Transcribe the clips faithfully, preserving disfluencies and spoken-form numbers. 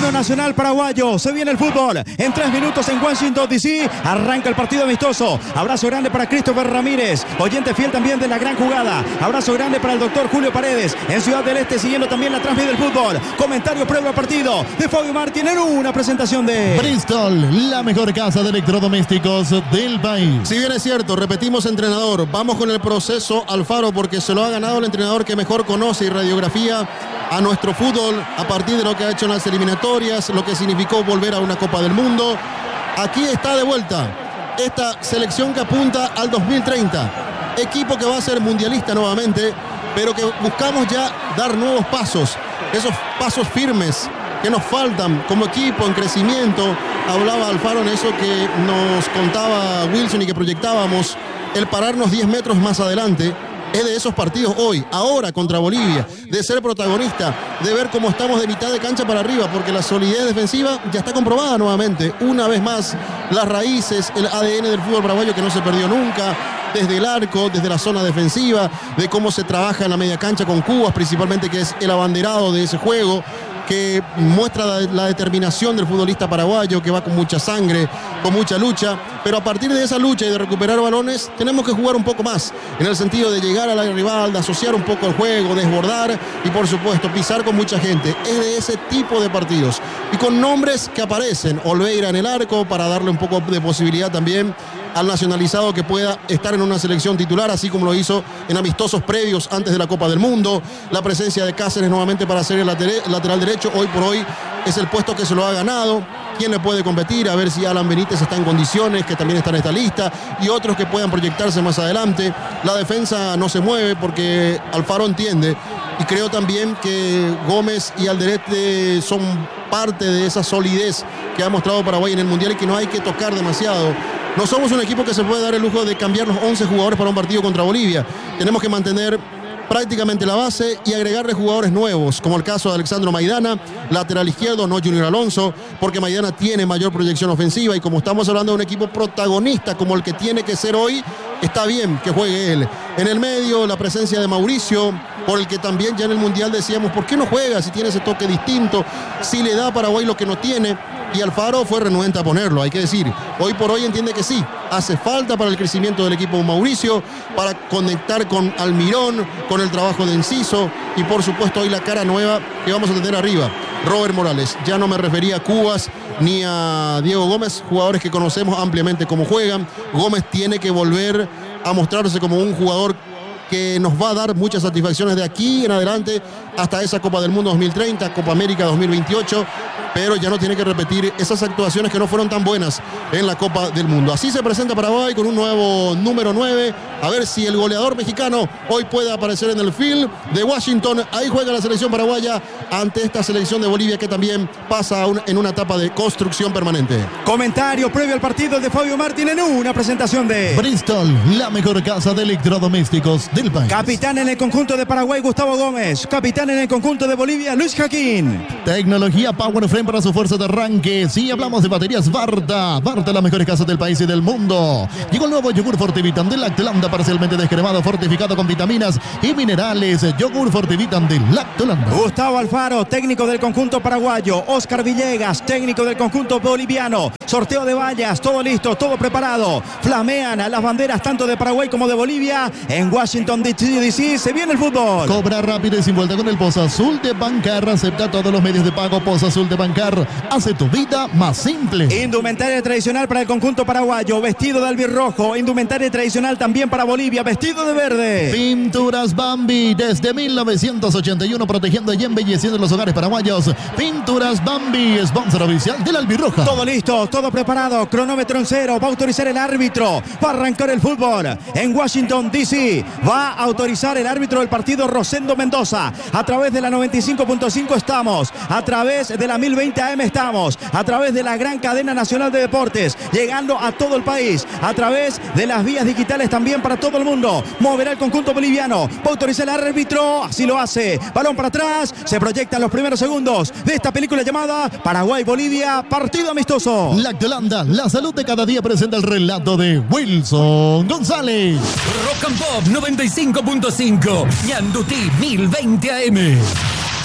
himno nacional paraguayo. Se viene el fútbol en tres minutos en Washington D C. Arranca el partido amistoso. Abrazo grande para Christopher Ramírez, oyente fiel también de la gran jugada. Abrazo grande para el doctor Julio Paredes en Ciudad del Este, siguiendo también la transmisión del fútbol. Comentario previo al partido de Fabio Martín en una presentación de Bristol, la mejor casa de electrodomésticos del país. Si bien es cierto, repetimos entrenador, vamos con el proceso Alfaro porque se lo ha ganado el entrenador que mejor conoce y radiografía a nuestro fútbol a partir de lo que ha hecho en las eliminatorias, lo que significó volver a una Copa del Mundo. Aquí está de vuelta esta selección que apunta al dos mil treinta, equipo que va a ser mundialista nuevamente, pero que buscamos ya dar nuevos pasos, esos pasos firmes que nos faltan como equipo en crecimiento. Hablaba Alfaro en eso que nos contaba Wilson y que proyectábamos, el pararnos diez metros más adelante. Es de esos partidos hoy, ahora contra Bolivia, de ser protagonista, de ver cómo estamos de mitad de cancha para arriba, porque la solidez defensiva ya está comprobada nuevamente. Una vez más, las raíces, el A D N del fútbol paraguayo que no se perdió nunca, desde el arco, desde la zona defensiva, de cómo se trabaja en la media cancha con Cubas, principalmente, que es el abanderado de ese juego, que muestra la, la determinación del futbolista paraguayo, que va con mucha sangre, con mucha lucha, pero a partir de esa lucha y de recuperar balones, tenemos que jugar un poco más, en el sentido de llegar al rival, de asociar un poco el juego, desbordar y por supuesto pisar con mucha gente. Es de ese tipo de partidos, y con nombres que aparecen, Olveira en el arco, para darle un poco de posibilidad también al nacionalizado que pueda estar en una selección titular, así como lo hizo en amistosos previos antes de la Copa del Mundo. La presencia de Cáceres nuevamente para ser el lateral derecho, hoy por hoy es el puesto que se lo ha ganado. ¿Quién le puede competir? A ver si Alan Benítez está en condiciones, que también está en esta lista, y otros que puedan proyectarse más adelante. La defensa no se mueve porque Alfaro entiende, y creo también que Gómez y Alderete son parte de esa solidez que ha mostrado Paraguay en el Mundial y que no hay que tocar demasiado. No somos un equipo que se puede dar el lujo de cambiar los once jugadores para un partido contra Bolivia. Tenemos que mantener prácticamente la base y agregarle jugadores nuevos, como el caso de Alexandro Maidana, lateral izquierdo, no Junior Alonso, porque Maidana tiene mayor proyección ofensiva, y como estamos hablando de un equipo protagonista como el que tiene que ser hoy, está bien que juegue él. En el medio, la presencia de Mauricio, por el que también ya en el Mundial decíamos, ¿por qué no juega si tiene ese toque distinto? Si le da a Paraguay lo que no tiene. Y Alfaro fue renuente a ponerlo, hay que decir. Hoy por hoy entiende que sí, hace falta para el crecimiento del equipo Mauricio, para conectar con Almirón, con el trabajo de Enciso, y por supuesto hoy la cara nueva que vamos a tener arriba, Robert Morales. Ya no me refería a Cubas ni a Diego Gómez, jugadores que conocemos ampliamente cómo juegan. Gómez tiene que volver a mostrarse como un jugador que nos va a dar muchas satisfacciones de aquí en adelante hasta esa Copa del Mundo dos mil treinta, Copa América dos mil veintiocho, pero ya no tiene que repetir esas actuaciones que no fueron tan buenas en la Copa del Mundo. Así se presenta Paraguay con un nuevo número nueve, a ver si el goleador mexicano hoy puede aparecer en el field de Washington. Ahí juega la selección paraguaya ante esta selección de Bolivia, que también pasa un, en una etapa de construcción permanente. Comentario previo al partido de Fabio Martín en una presentación de Bristol, la mejor casa de electrodomésticos del país. Capitán en el conjunto de Paraguay, Gustavo Gómez. Capitán en el conjunto de Bolivia, Luis Jaquín. Tecnología Power Frame para su fuerza de arranque. Si hablamos de baterías, Varta. Varta, la mejor casa del país y del mundo. Llegó el nuevo yogur Fortivitan de Lactolanda, parcialmente descremado, fortificado con vitaminas y minerales. Yogur Fortivitan de Lactolanda. Gustavo Alfaro, técnico del conjunto paraguayo. Oscar Villegas, técnico del conjunto boliviano. Sorteo de vallas, todo listo, todo preparado. Flamean a las banderas tanto de Paraguay como de Bolivia. En Washington D C se viene el fútbol. Cobra rápido y sin vuelta con el Pozo Azul de Bancar. Acepta todos los medios de pago. Pozo Azul de Bancar hace tu vida más simple. Indumentaria tradicional para el conjunto paraguayo, vestido de albirrojo. Indumentaria tradicional también para Bolivia, vestido de verde. Pinturas Bambi, desde mil novecientos ochenta y uno, protegiendo y embelleciendo los hogares paraguayos. Pinturas Bambi, sponsor oficial del albirroja. Todo listo, todo preparado, cronómetro en cero, va a autorizar el árbitro, va a arrancar el fútbol en Washington D C, va a autorizar el árbitro del partido, Rosendo Mendoza. A través de la noventa y cinco punto cinco estamos, a través de la mil veinte A M estamos, a través de la gran cadena nacional de deportes, llegando a todo el país, a través de las vías digitales también para todo el mundo. Moverá el conjunto boliviano, va a autorizar el árbitro, así lo hace, balón para atrás, se proyectan los primeros segundos de esta película llamada Paraguay-Bolivia, partido amistoso. Lactolanda, la salud de cada día, presenta el relato de Wilson González. Rock and Pop noventa y cinco punto cinco, Ñandutí mil veinte A M.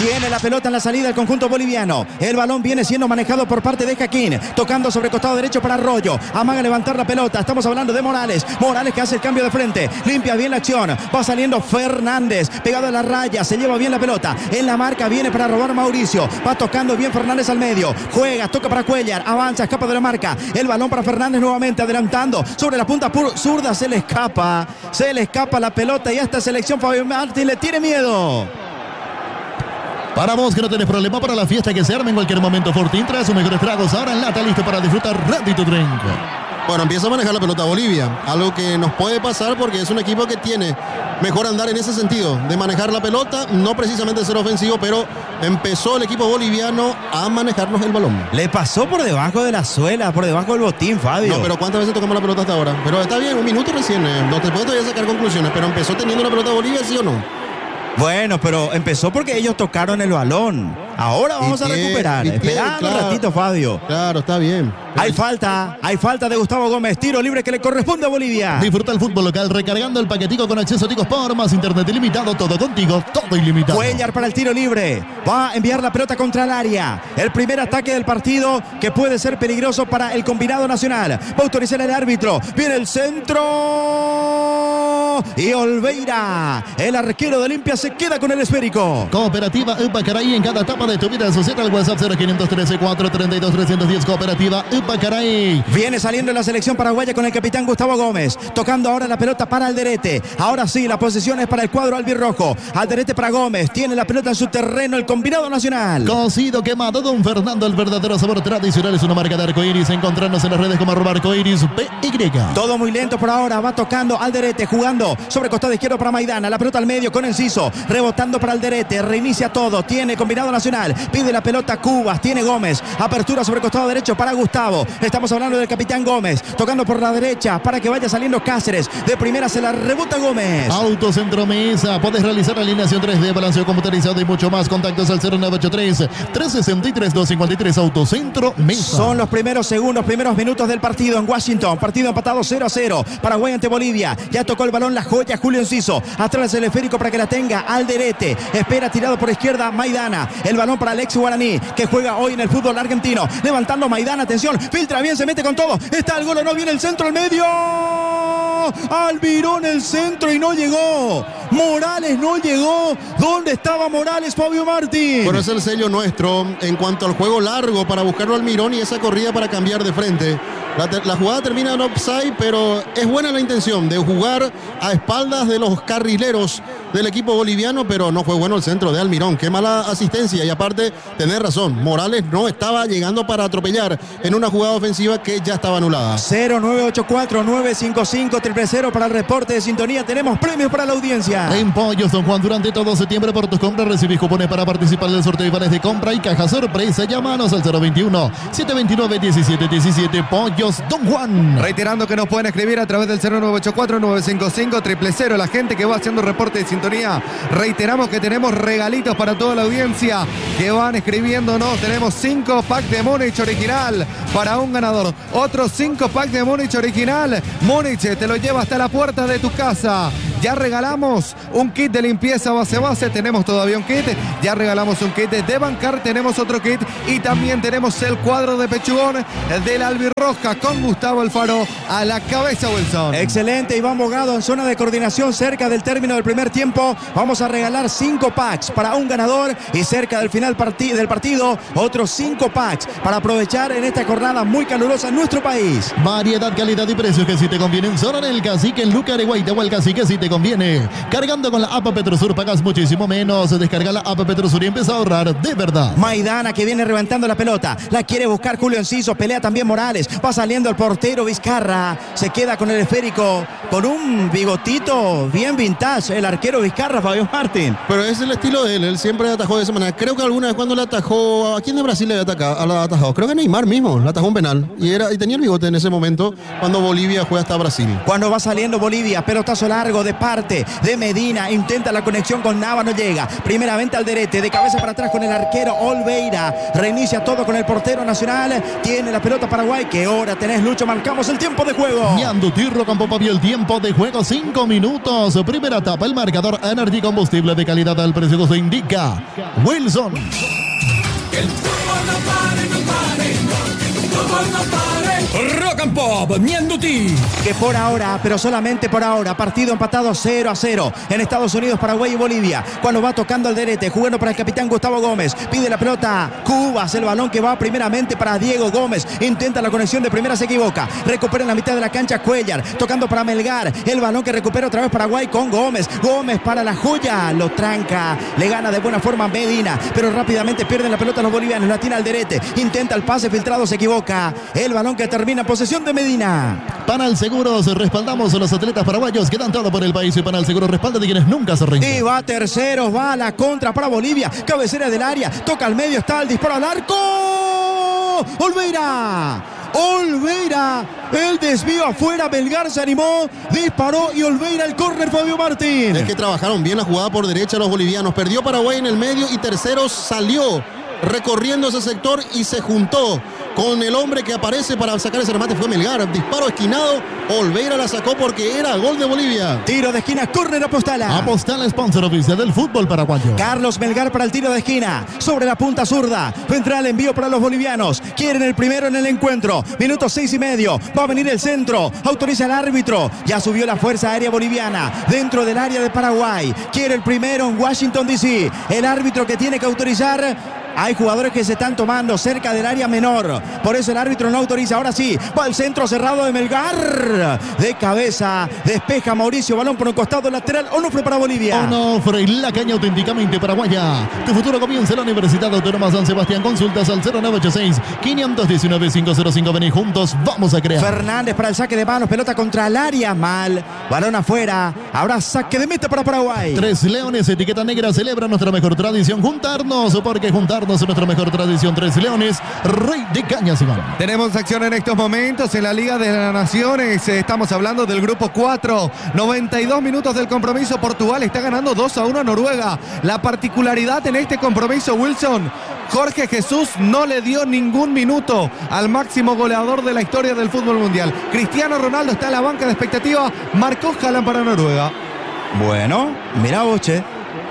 Tiene la pelota en la salida del conjunto boliviano. El balón viene siendo manejado por parte de Jaquín. Tocando sobre costado derecho para Arroyo. Amaga levantar la pelota. Estamos hablando de Morales. Morales que hace el cambio de frente. Limpia bien la acción. Va saliendo Fernández. Pegado a la raya. Se lleva bien la pelota. En la marca viene para robar Mauricio. Va tocando bien Fernández al medio. Juega, toca para Cuellar. Avanza, escapa de la marca. El balón para Fernández nuevamente. Adelantando. Sobre la punta zurda se le escapa. Se le escapa la pelota y a esta selección Fabio Martín le tiene miedo. Para vos que no tenés problema para la fiesta que se arma en cualquier momento, Fortín trae sus mejores tragos ahora en lata, listo para disfrutar Ready to Drink. Bueno, empieza a manejar la pelota Bolivia, algo que nos puede pasar porque es un equipo que tiene mejor andar en ese sentido, de manejar la pelota, no precisamente ser ofensivo, pero empezó el equipo boliviano a manejarnos el balón. Le pasó por debajo de la suela, por debajo del botín, Fabio. No, pero ¿cuántas veces tocamos la pelota hasta ahora? Pero está bien, un minuto recién, eh, no te puedo todavía sacar conclusiones, pero empezó teniendo la pelota Bolivia, ¿sí o no? Bueno, pero empezó porque ellos tocaron el balón. Ahora vamos a recuperar. Esperá un ratito, Fabio. Claro, está bien. Hay falta, hay falta de Gustavo Gómez. Tiro libre que le corresponde a Bolivia. Disfruta el fútbol local recargando el paquetico con acceso a Tigo Sport, más internet ilimitado, todo contigo, todo ilimitado. Cuellar para el tiro libre. Va a enviar la pelota contra el área. El primer ataque del partido que puede ser peligroso para el combinado nacional. Va a autorizar el árbitro. Viene el centro. Y Olveira, el arquero de Olimpia, se queda con el esférico. Cooperativa Upacaraí, en cada etapa de tu vida. Asociada al WhatsApp cero quinientos trece, cuatrocientos treinta y dos, trescientos diez. Cooperativa Upacaraí. Viene saliendo en la selección paraguaya con el capitán Gustavo Gómez. Tocando ahora la pelota para Alderete. Ahora sí, la posesión es para el cuadro albirrojo. Alderete para Gómez. Tiene la pelota en su terreno el combinado nacional. Cocido quemado Don Fernando, el verdadero sabor tradicional. Es una marca de arcoiris. Encontrarnos en las redes como arroba arcoiris P Y. Todo muy lento por ahora. Va tocando Alderete, jugando sobre costado izquierdo para Maidana. La pelota al medio con Enciso. Rebotando para Alderete. Reinicia todo. Tiene combinado nacional. Pide la pelota Cubas. Tiene Gómez. Apertura sobre costado derecho para Gustavo. Estamos hablando del capitán Gómez. Tocando por la derecha para que vaya saliendo Cáceres. De primera se la rebota Gómez. Autocentro Mesa. Puedes realizar alineación tres D, balanceo computarizado y mucho más. Contactos al cero nueve ocho tres, tres seis tres, dos cinco tres. Autocentro Mesa. Son los primeros segundos, primeros minutos del partido en Washington. Partido empatado cero a cero. Paraguay ante Bolivia. Ya tocó el balón la joya Julio Enciso. Atrás el esférico para que la tenga Alderete. Espera tirado por izquierda Maidana. El balón para Alex Guaraní, que juega hoy en el fútbol argentino. Levantando Maidana, atención. Filtra bien, se mete con todo. Está el gol o no, viene el centro al medio. Almirón el centro y no llegó. Morales no llegó. ¿Dónde estaba Morales, Fabio Martín? Bueno, es el sello nuestro en cuanto al juego largo para buscarlo Almirón y esa corrida para cambiar de frente. La, la jugada termina en offside, pero es buena la intención de jugar a espaldas de los carrileros del equipo boliviano, pero no fue bueno el centro de Almirón. Qué mala asistencia y aparte, tenés razón, Morales no estaba llegando para atropellar en una jugada ofensiva que ya estaba anulada. cero nueve ocho cuatro, nueve cinco cinco, cero cero cero para el reporte de sintonía. Tenemos premios para la audiencia. En Pollos Don Juan, durante todo septiembre por tus compras recibís cupones para participar del sorteo y vales de compra y caja sorpresa. Llámanos al cero veintiuno, setecientos veintinueve, diecisiete diecisiete. Pollos Don Juan. Reiterando que nos pueden escribir a través del cero nueve ocho cuatro, nueve cinco cinco, cero cero cero. La gente que va haciendo reporte de sintonía. Reiteramos que tenemos regalitos para toda la audiencia que van escribiéndonos. Tenemos cinco packs de Múnich original para un ganador. Otros cinco packs de Múnich original. Múnich te lo lleva hasta la puerta de tu casa. Ya regalamos un kit de limpieza base base. Tenemos todavía un kit. Ya regalamos un kit de bancar. Tenemos otro kit. Y también tenemos el cuadro de pechugón del albirroja con Gustavo Alfaro a la cabeza, Wilson. Excelente, Iván Bogado en zona de coordinación cerca del término del primer tiempo. Vamos a regalar cinco packs para un ganador y cerca del final partid del partido otros cinco packs para aprovechar en esta jornada muy calurosa en nuestro país. Variedad, calidad y precios que si te convienen. Zona en el Cacique, en Luca de Guaitagua, el Cacique si te conviene. Cargando con la app Petrosur pagas muchísimo menos. Descarga la app Petrosur y empieza a ahorrar de verdad. Maidana que viene levantando la pelota. La quiere buscar Julio Enciso. Pelea también Morales. Va saliendo el portero Vizcarra. Se queda con el esférico. Con un bigotito bien vintage. El arquero Vizcarra, Fabio Martín. Pero es el estilo de él. Él siempre atajó de esa manera. Creo que alguna vez cuando le atajó. ¿A quién de Brasil le había atacado? La atajado? Creo que Neymar mismo. Le atajó un penal. Y, era, y tenía el bigote en ese momento cuando Bolivia juega hasta Brasil. Cuando va saliendo Bolivia. Pelotazo largo de parte de Medina, intenta la conexión con Nava, no llega. Primeramente Alderete, de cabeza para atrás con el arquero Olveira. Reinicia todo con el portero nacional. Tiene la pelota Paraguay. ¿Qué hora tenés, Lucho? Marcamos el tiempo de juego. Ñando Tirro con Popavi, el tiempo de juego, cinco minutos. Primera etapa, el marcador Energy, combustible de calidad al precio se indica. Wilson. Que el fútbol no pare, no pare, que el fútbol no pare. Rock and Pop, Ñanduti. Que por ahora, pero solamente por ahora, partido empatado cero a cero en Estados Unidos, Paraguay y Bolivia. Cuando va tocando Alderete, jugando para el capitán Gustavo Gómez. Pide la pelota Cubas, el balón que va primeramente para Diego Gómez. Intenta la conexión de primera, se equivoca. Recupera en la mitad de la cancha Cuellar, tocando para Melgar. El balón que recupera otra vez Paraguay con Gómez. Gómez para la joya, lo tranca. Le gana de buena forma Medina, pero rápidamente pierden la pelota los bolivianos. La tiene Alderete, intenta el pase filtrado, se equivoca. El balón que termina en posesión de Medina. Panal Seguros, respaldamos a los atletas paraguayos que dan todo por el país, y Panal Seguros respalda de quienes nunca se rinden. Y va terceros, va a la contra para Bolivia. Cabecera del área, toca al medio, está el disparo al arco. Olveira. Olveira, el desvío afuera, Melgar se animó, disparó y Olveira el córner, Fabio Martín. Es que trabajaron bien la jugada por derecha los bolivianos. Perdió Paraguay en el medio y Terceros salió recorriendo ese sector y se juntó con el hombre que aparece para sacar ese remate. Fue Melgar, disparo esquinado, Olveira la sacó porque era gol de Bolivia. Tiro de esquina, córner Apostala. Apostala, sponsor oficial del fútbol paraguayo. Carlos Melgar para el tiro de esquina, sobre la punta zurda, vendrá el envío para los bolivianos. Quieren el primero en el encuentro, minuto seis y medio, va a venir el centro, autoriza el árbitro, ya subió la fuerza aérea boliviana dentro del área de Paraguay. Quiere el primero en Washington D C, el árbitro que tiene que autorizar. Hay jugadores que se están tomando cerca del área menor, por eso el árbitro no autoriza. Ahora sí, va el centro cerrado de Melgar, de cabeza, despeja Mauricio, balón por un costado lateral. Onofre para Bolivia. Onofre, la caña auténticamente paraguaya. Tu futuro comienza en la Universidad Autónoma San Sebastián. Consultas al cero nueve ocho seis, cinco uno nueve, cinco cero cinco. Vení juntos, vamos a crear. Fernández para el saque de manos, pelota contra el área, mal, balón afuera. Ahora saque de meta para Paraguay. Tres Leones, etiqueta negra, celebra nuestra mejor tradición, juntarnos, porque juntarnos es nuestra mejor tradición. Tres Leones, Rey de Cañas, Iván. Tenemos acción en estos momentos en la Liga de las Naciones. Estamos hablando del grupo cuatro. noventa y dos minutos del compromiso. Portugal está ganando dos a uno a Noruega. La particularidad en este compromiso, Wilson, Jorge Jesús no le dio ningún minuto al máximo goleador de la historia del fútbol mundial. Cristiano Ronaldo está en la banca de expectativa. Marcó Haaland para Noruega. Bueno, mira Boche.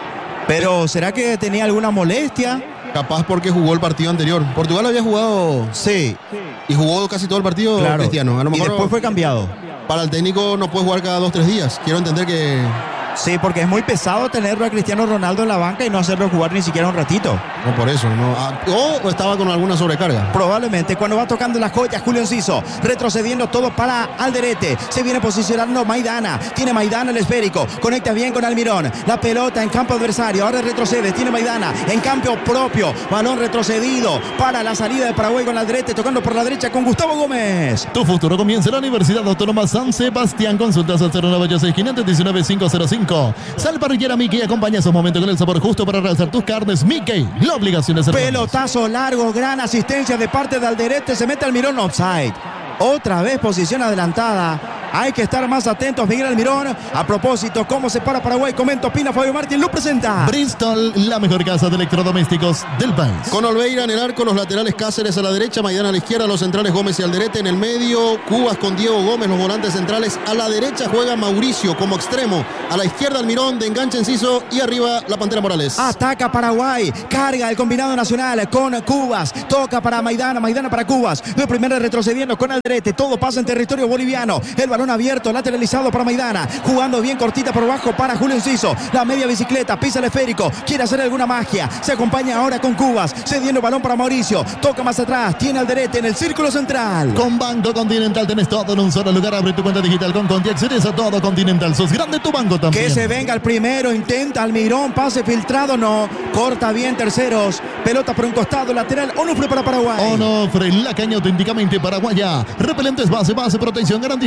Pero ¿será que tenía alguna molestia? Capaz porque jugó el partido anterior. Portugal había jugado. Sí. Y jugó casi todo el partido, claro. Cristiano. A lo mejor y después fue cambiado. Para el técnico no puede jugar cada dos, tres días. Quiero entender que... Sí, porque es muy pesado tenerlo a Cristiano Ronaldo en la banca y no hacerlo jugar ni siquiera un ratito. No, por eso. No. Ah, o estaba con alguna sobrecarga. Probablemente. Cuando va tocando las joyas, Julio Enciso, retrocediendo todo para Alderete. Se viene posicionando Maidana. Tiene Maidana el esférico. Conecta bien con Almirón. La pelota en campo adversario. Ahora retrocede. Tiene Maidana en campo propio. Balón retrocedido para la salida de Paraguay con Alderete. Tocando por la derecha con Gustavo Gómez. Tu futuro comienza en la Universidad Autónoma San Sebastián. Consultas al cero nueve ocho seis, cinco uno nueve, cinco cero cinco. Sal parrillera Mickey, acompaña esos momentos con el sabor justo para realzar tus carnes. Mickey, la obligación de ser pelotazo largo, gran asistencia de parte de Alderete. Se mete Almirón, offside. Otra vez posición adelantada. Hay que estar más atentos, Miguel Almirón. A propósito, ¿cómo se para Paraguay? Comenta, opina, Fabio Martín, lo presenta. Bristol, la mejor casa de electrodomésticos del país. Con Olveira en el arco, los laterales Cáceres a la derecha, Maidana a la izquierda, los centrales Gómez y Alderete en el medio, Cubas con Diego Gómez, los volantes centrales. A la derecha juega Mauricio como extremo, a la izquierda Almirón, de enganche Enciso y arriba la Pantera Morales. Ataca Paraguay, carga el combinado nacional con Cubas, toca para Maidana, Maidana para Cubas, de primera retrocediendo con Alderete, todo pasa en territorio boliviano, el balón abierto, lateralizado para Maidana, jugando bien cortita por bajo para Julio Enciso, la media bicicleta, pisa el esférico, quiere hacer alguna magia, se acompaña ahora con Cubas, cediendo el balón para Mauricio, toca más atrás, tiene Alderete en el círculo central. Con Banco Continental tenés todo en un solo lugar, abre tu cuenta digital con Conti, accedes a todo Continental, sos grande tu banco también. Que se venga el primero, intenta Almirón, pase filtrado, no, corta bien Terceros, pelota por un costado, lateral, Onofre para Paraguay. Onofre, la caña auténticamente paraguaya, repelentes base, base, protección garantizada, este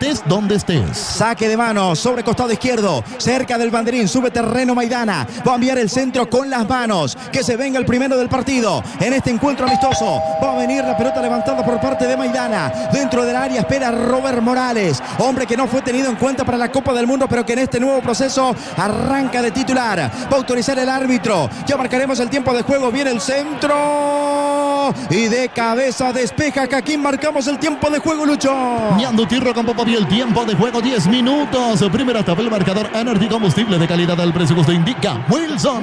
estés donde estés. Saque de mano sobre costado izquierdo, cerca del banderín, sube terreno Maidana. Va a enviar el centro con las manos. Que se venga el primero del partido en este encuentro amistoso. Va a venir la pelota levantada por parte de Maidana. Dentro del área espera Robert Morales, hombre que no fue tenido en cuenta para la Copa del Mundo, pero que en este nuevo proceso arranca de titular. Va a autorizar el árbitro. Ya marcaremos el tiempo de juego. Viene el centro y de cabeza despeja Jaquín. Marcamos el tiempo de juego, Lucho. Ñanduti Rocampo vio el tiempo de juego, diez minutos. Primera etapa, el marcador Energy Combustible de calidad al precio justo indica Wilson.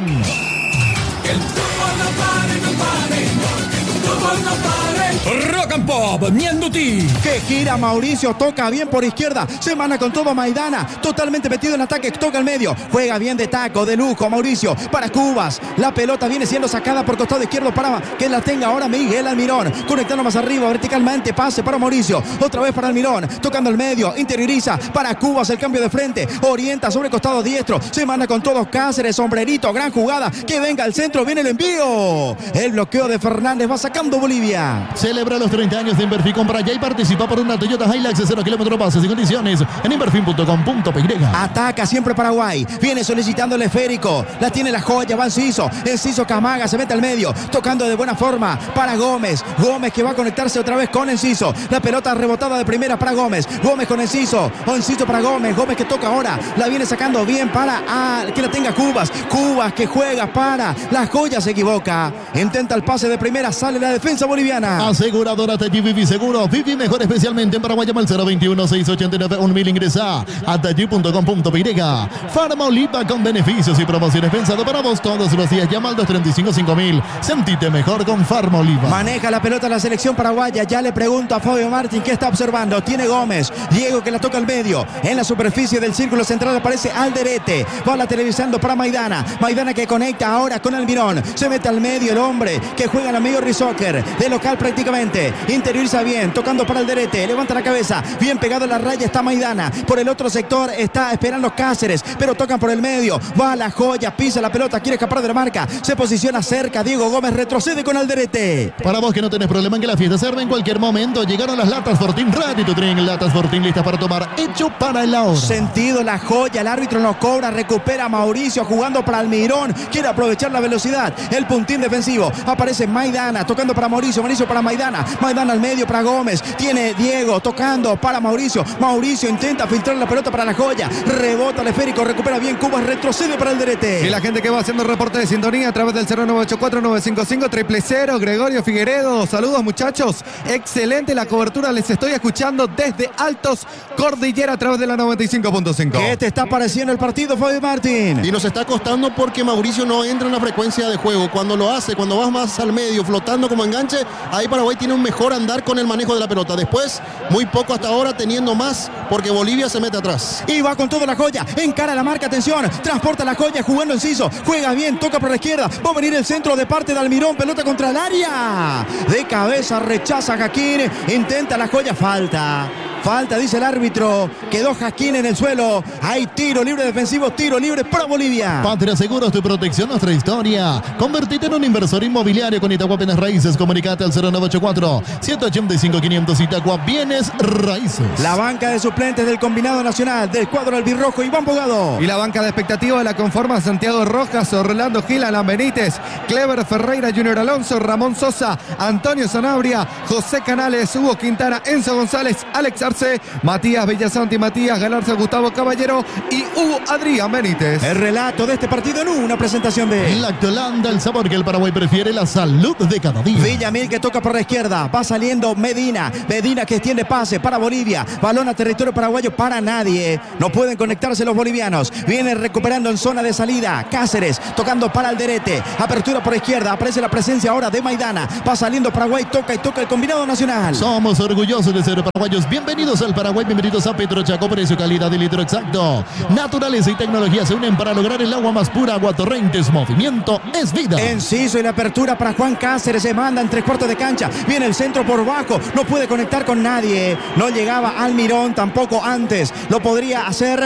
Que el fútbol no pare, no pare, que el fútbol no pare. Rock and Pop, Ñanduti. Que gira Mauricio, toca bien por izquierda, se mana con todo Maidana, totalmente metido en ataque, toca el medio, juega bien de taco, de lujo Mauricio, para Cubas, la pelota viene siendo sacada por costado izquierdo para que la tenga ahora Miguel Almirón, conectando más arriba, verticalmente, pase para Mauricio, otra vez para Almirón, tocando el medio, interioriza para Cubas, el cambio de frente, orienta sobre costado diestro, se mana con todo Cáceres, sombrerito, gran jugada, que venga al centro, viene el envío, el bloqueo de Fernández, va sacando Bolivia. Celebra los treinta años de Inverfin, compra ya y participa por una Toyota Hilux de cero kilómetros bases y condiciones en inverfin punto com punto pe. Ataca siempre Paraguay, viene solicitando el esférico, la tiene la joya, va Enciso, Enciso Camaga se mete al medio, tocando de buena forma para Gómez, Gómez que va a conectarse otra vez con Enciso, la pelota rebotada de primera para Gómez, Gómez con Enciso, o Enciso para Gómez, Gómez que toca ahora, la viene sacando bien para ah, que la tenga Cubas, Cubas que juega para, la joya se equivoca, intenta el pase de primera, sale la defensa boliviana. Aseguradora Taji Vivi Seguro, Vivi mejor especialmente en Paraguay, llama al cero veintiuno, seiscientos ochenta y nueve, un mil, ingresa a taji punto com punto pe. Farma Oliva con beneficios y promociones pensado para vos todos los días, llama al dos treinta y cinco, cinco mil, sentite mejor con Farma Oliva. Maneja la pelota la selección paraguaya, ya le pregunto a Fabio Martín qué está observando, tiene Gómez, Diego que la toca al medio, en la superficie del círculo central aparece Alderete, va la televisando para Maidana, Maidana que conecta ahora con Almirón, se mete al medio el hombre que juega en amigo Risoccer, de local prácticamente, interioriza bien, tocando para Alderete, levanta la cabeza, bien pegado a la raya está Maidana, por el otro sector está esperando Cáceres, pero tocan por el medio, va la joya, pisa la pelota, quiere escapar de la marca, se posiciona cerca, Diego Gómez retrocede con Alderete. Para vos que no tenés problema en que la fiesta se arme en cualquier momento, llegaron las latas Fortín Ready to Drink, latas Fortín listas para tomar, hecho para el ahora. Sentido la joya, el árbitro no cobra, recupera Mauricio jugando para Almirón, quiere aprovechar la velocidad, el puntín defensivo, aparece Maidana, tocando para Mauricio, Mauricio para Maidana, Maidana al medio para Gómez, tiene Diego tocando para Mauricio, Mauricio intenta filtrar la pelota para la joya, rebota el esférico, recupera bien Cubas, retrocede para Alderete. Y la gente que va haciendo reporte de sintonía a través del cero nueve ocho cuatro, nueve cinco cinco, triple cero, Gregorio Figueredo, saludos muchachos, excelente la cobertura, les estoy escuchando desde Altos Cordillera a través de la noventa y cinco punto cinco. ¿Qué te está pareciendo el partido, Fabio Martín? Y nos está costando porque Mauricio no entra en la frecuencia de juego, cuando lo hace, cuando vas más al medio, flotando como enganche, ahí Paraguay tiene un mejor andar con el manejo de la pelota, después muy poco hasta ahora teniendo más porque Bolivia se mete atrás. Y va con toda la joya, encara la marca, atención, transporta la joya jugando Enciso, juega bien, toca por la izquierda, va a venir el centro de parte de Almirón, pelota contra el área, de cabeza rechaza Jaquín, intenta la joya, falta. Falta, dice el árbitro. Quedó Jaquín en el suelo. Hay tiro libre defensivo, tiro libre para Bolivia. Patria Seguros, tu protección, nuestra historia. Convertite en un inversor inmobiliario con Itagua Bienes Raíces. Comunicate al cero nueve ocho cuatro, siete ocho cinco, quinientos. Itagua Bienes Raíces. La banca de suplentes del combinado nacional del cuadro albirrojo, Iván Bogado. Y la banca de expectativa la conforma Santiago Rojas, Orlando Gil, Alan Benítez, Clever Ferreira, Junior Alonso, Ramón Sosa, Antonio Sanabria, José Canales, Hugo Quintana, Enzo González, Alex Arce, Matías Villasanti, Matías Galarza, Gustavo Caballero y Hugo Adrián Benítez. El relato de este partido en una presentación de Lactolanda, el sabor que el Paraguay prefiere, la salud de cada día. Villamil que toca por la izquierda, va saliendo Medina, Medina que extiende pase para Bolivia, balón a territorio paraguayo para nadie, no pueden conectarse los bolivianos, viene recuperando en zona de salida, Cáceres tocando para Alderete, apertura por izquierda, aparece la presencia ahora de Maidana, va saliendo Paraguay, toca y toca el combinado nacional. Somos orgullosos de ser paraguayos, bienvenidos al Paraguay, bienvenidos a Petrochaco, precio, calidad y litro exacto. Naturaleza y tecnología se unen para lograr el agua más pura, Agua Torrentes, movimiento es vida. Enciso y la apertura para Juan Cáceres, se manda en tres cuartos de cancha, viene el centro por bajo, no puede conectar con nadie, no llegaba Almirón tampoco antes, lo podría hacer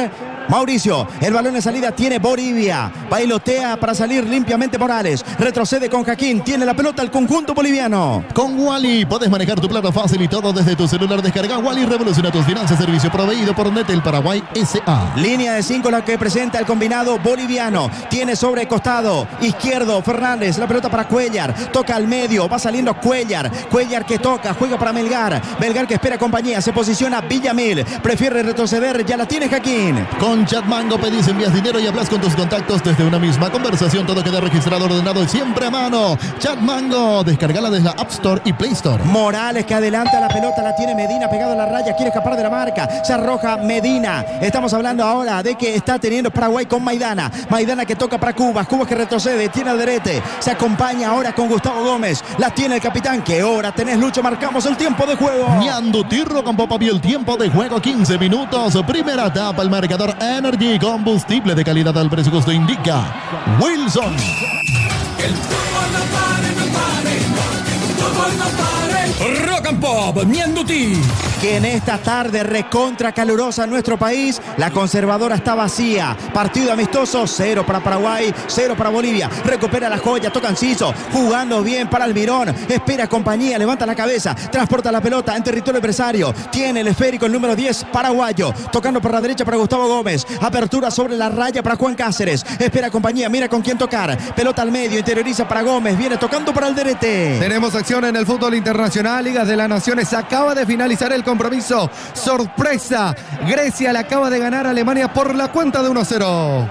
Mauricio, el balón de salida tiene Bolivia. Bailotea para salir limpiamente Morales. Retrocede con Jaquín. Tiene la pelota el conjunto boliviano. Con Wally puedes manejar tu plata fácil y todo desde tu celular. Descarga Wally, revoluciona tus finanzas. Servicio proveído por Netel Paraguay S A. Línea de cinco la que presenta el combinado boliviano. Tiene sobre costado izquierdo Fernández. La pelota para Cuellar. Toca al medio. Va saliendo Cuellar. Cuellar que toca. Juega para Melgar. Melgar que espera compañía. Se posiciona Villamil. Prefiere retroceder. Ya la tiene Jaquín. Con Chatmango pedís, envías dinero y hablas con tus contactos desde una misma conversación. Todo queda registrado, ordenado y siempre a mano. Chatmango. Descargala desde la App Store y Play Store. Morales que adelanta la pelota. La tiene Medina pegado a la raya. Quiere escapar de la marca. Se arroja Medina. Estamos hablando ahora de que está teniendo Paraguay con Maidana. Maidana que toca para Cubas. Cubas que retrocede. Tiene Alderete. Se acompaña ahora con Gustavo Gómez. La tiene el capitán. ¿Qué hora tenés, Lucho? Marcamos el tiempo de juego. Ñandutirro con Popa vio el tiempo de juego. quince minutos. Primera etapa. El marcador Energy. Combustible de calidad al presupuesto indica Wilson. El fútbol no pare, no pare. El fútbol no pare. Rock and Pop, Ñandutí. Que en esta tarde recontra calurosa en nuestro país, la conservadora está vacía. Partido amistoso, cero para Paraguay, cero para Bolivia. Recupera la joya, toca Enciso, jugando bien para Almirón. Espera compañía, levanta la cabeza, transporta la pelota en territorio adversario. Tiene el esférico el número diez paraguayo, tocando por la derecha para Gustavo Gómez. Apertura sobre la raya para Juan Cáceres. Espera compañía, mira con quién tocar. Pelota al medio, interioriza para Gómez, viene tocando para Alderete. Tenemos acción en el fútbol internacional, Ligas de las Naciones. Acaba de finalizar el compromiso. Sorpresa. Grecia le acaba de ganar a Alemania por la cuenta de uno a cero.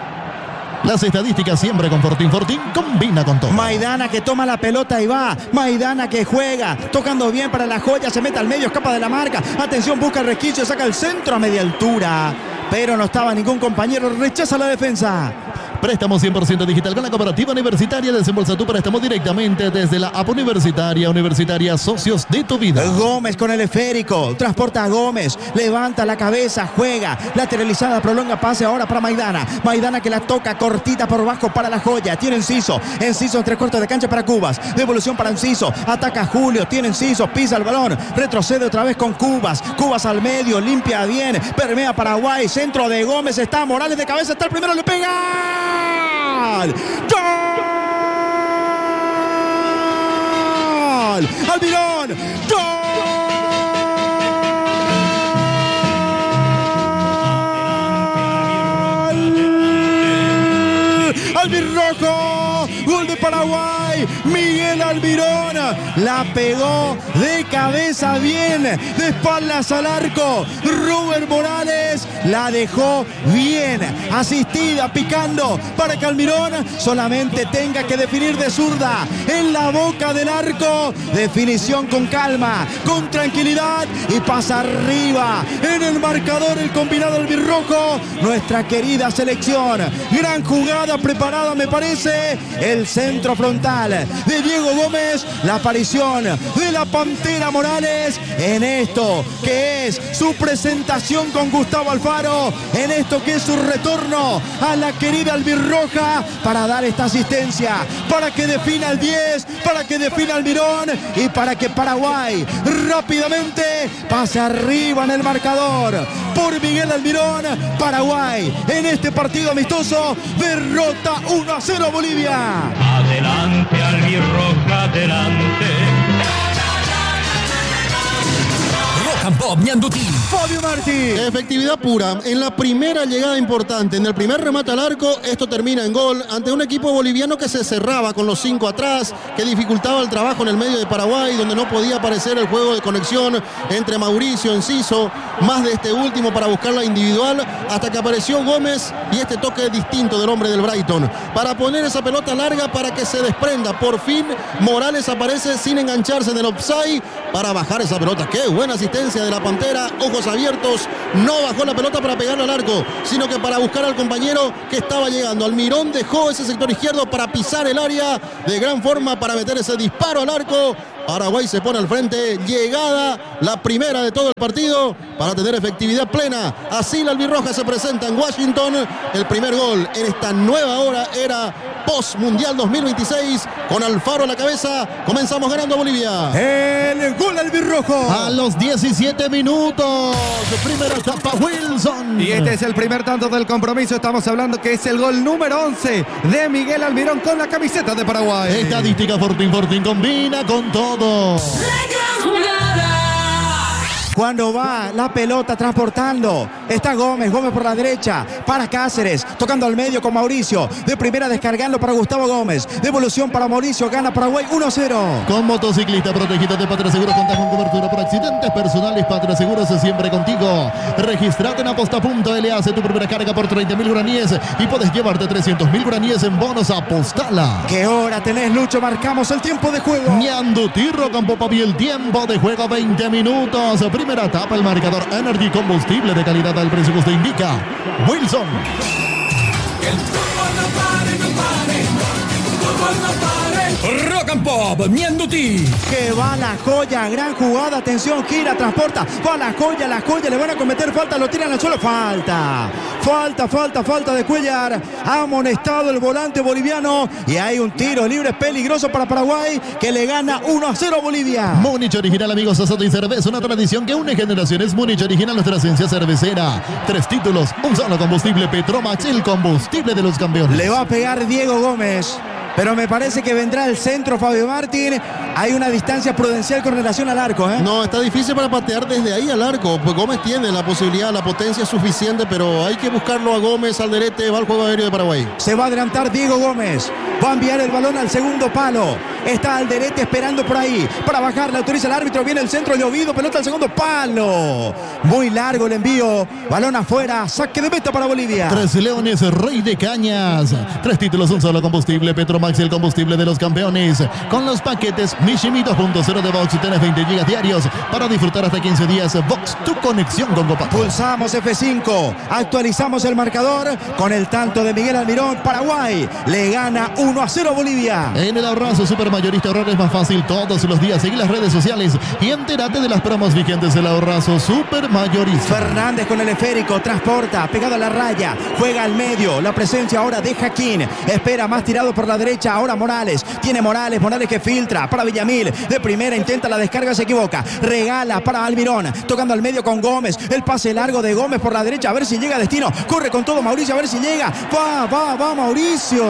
Las estadísticas siempre con Fortín. Fortín combina con todo. Maidana que toma la pelota y va. Maidana que juega. Tocando bien para la joya. Se mete al medio, escapa de la marca. Atención, busca el resquicio. Saca el centro a media altura. Pero no estaba ningún compañero. Rechaza la defensa. Préstamo cien por ciento digital con la Cooperativa Universitaria. Desembolsa tu préstamo directamente desde la app Universitaria. Universitaria, socios de tu vida. Gómez con el esférico. Transporta a Gómez. Levanta la cabeza. Juega. Lateralizada. Prolonga pase ahora para Maidana. Maidana que la toca cortita por bajo para la joya. Tiene Enciso. Enciso en tres cuartos de cancha para Cubas. Devolución para Enciso. Ataca Julio. Tiene Enciso. Pisa el balón. Retrocede otra vez con Cubas. Cubas al medio. Limpia bien. Permea Paraguay. Centro de Gómez. Está Morales de cabeza. Está el primero. Le pega. ¡Gol! ¡Almirón! ¡Gol! ¡Albirrojo! ¡Gol de Paraguay! Miguel Almirón la pegó de cabeza bien, de espaldas al arco. Robert Morales la dejó bien, asistida, picando, para que Almirón solamente tenga que definir de zurda en la boca del arco. Definición con calma, con tranquilidad, y pasa arriba en el marcador el combinado albirrojo. Nuestra querida selección. Gran jugada preparada, me parece. El centro frontal de Diego Gómez, la aparición de la Pantera Morales en esto que es su presentación con Gustavo Alfaro, en esto que es su retorno a la querida albirroja, para dar esta asistencia, para que defina el diez, para que defina Almirón y para que Paraguay rápidamente pase arriba en el marcador. Por Miguel Almirón, Paraguay en este partido amistoso derrota uno a cero a Bolivia. Adelante, albirroja, adelante. Rock and Pop, Ñandutí. Fabio Martí. Efectividad pura. En la primera llegada importante, en el primer remate al arco, esto termina en gol ante un equipo boliviano que se cerraba con los cinco atrás, que dificultaba el trabajo en el medio de Paraguay, donde no podía aparecer el juego de conexión entre Mauricio, Enciso, más de este último para buscar la individual, hasta que apareció Gómez y este toque distinto del hombre del Brighton para poner esa pelota larga para que se desprenda. Por fin Morales aparece sin engancharse en el offside para bajar esa pelota. Qué buena asistencia de la Pantera, ojos abiertos, no bajó la pelota para pegarle al arco, sino que para buscar al compañero que estaba llegando. Almirón dejó ese sector izquierdo para pisar el área de gran forma, para meter ese disparo al arco Paraguay se pone al frente. Llegada la primera de todo el partido para tener efectividad plena. Así la albirroja se presenta en Washington. El primer gol en esta nueva hora era post Mundial dos mil veintiséis. Con Alfaro a la cabeza, comenzamos ganando a Bolivia. El gol albirrojo. A los diecisiete minutos. Primera etapa, Wilson. Y este es el primer tanto del compromiso. Estamos hablando que es el gol número once de Miguel Almirón con la camiseta de Paraguay. Estadística Fortín Fortín combina con todo. Cuando va la pelota transportando, está Gómez, Gómez por la derecha, para Cáceres, tocando al medio con Mauricio, de primera descargando para Gustavo Gómez, devolución para Mauricio, gana Paraguay uno a cero. Con motociclista protegido de Patria Seguros, contás con cobertura por accidentes personales. Patria Seguros es siempre contigo. Registrate en aposta punto ele, hace tu primera carga por treinta mil guaraníes y puedes llevarte trescientos mil guaraníes en bonos. Apostala. ¿Qué hora tenés, Lucho? Marcamos el tiempo de juego. Ñandutí, Rocampo Papi, el tiempo de juego veinte minutos. Primera etapa, el marcador Energy, combustible de calidad al precio que usted indica. Wilson. Que el fútbol no pare, no pare, que el fútbol no pare. Rock and Pop, Ñandutí. Que va la joya, gran jugada, atención, gira, transporta, va la joya, la joya, le van a cometer falta, lo tiran al suelo, falta, falta, falta, falta de Cuellar, ha amonestado el volante boliviano y hay un tiro libre peligroso para Paraguay que le gana uno a cero a Bolivia. Múnich Original, amigos, Azoto y Cerveza, una tradición que une generaciones. Múnich Original, nuestra esencia cervecera. Tres títulos, un solo combustible, Petromax, el combustible de los campeones. Le va a pegar Diego Gómez, pero me parece que vendrá el centro Fabio Martín. Hay una distancia prudencial con relación al arco, ¿eh? No, está difícil para patear desde ahí al arco. Pues Gómez tiene la posibilidad, la potencia suficiente, pero hay que buscarlo a Gómez, Alderete, va al juego aéreo de Paraguay. Se va a adelantar Diego Gómez, va a enviar el balón al segundo palo. Está Alderete esperando por ahí para bajar, le autoriza el árbitro, viene el centro, Llovido, pelota al segundo palo. Muy largo el envío, balón afuera, saque de meta para Bolivia. Tres Leones, Rey de Cañas. Tres títulos, un solo combustible, Petromax, el combustible de los campeones. Con los paquetes Mishimi dos punto cero de Vox, tenés veinte gigas diarios para disfrutar hasta quince días. Vox, tu conexión con Copa. Pulsamos F cinco, actualizamos el marcador con el tanto de Miguel Almirón. Paraguay le gana uno a cero a Bolivia. En el Ahorrazo Supermayorista, ahorrar es más fácil todos los días. Seguí las redes sociales y entérate de las promos vigentes del Ahorrazo Supermayorista. Fernández con el esférico, transporta, pegado a la raya, juega al medio, la presencia ahora de Jaquín, espera más tirado por la derecha, ahora Morales, tiene Morales, Morales que filtra para Villamil, de primera intenta la descarga, se equivoca, regala para Almirón, tocando al medio con Gómez, el pase largo de Gómez por la derecha, a ver si llega a destino, corre con todo Mauricio, a ver si llega, va, va, va Mauricio,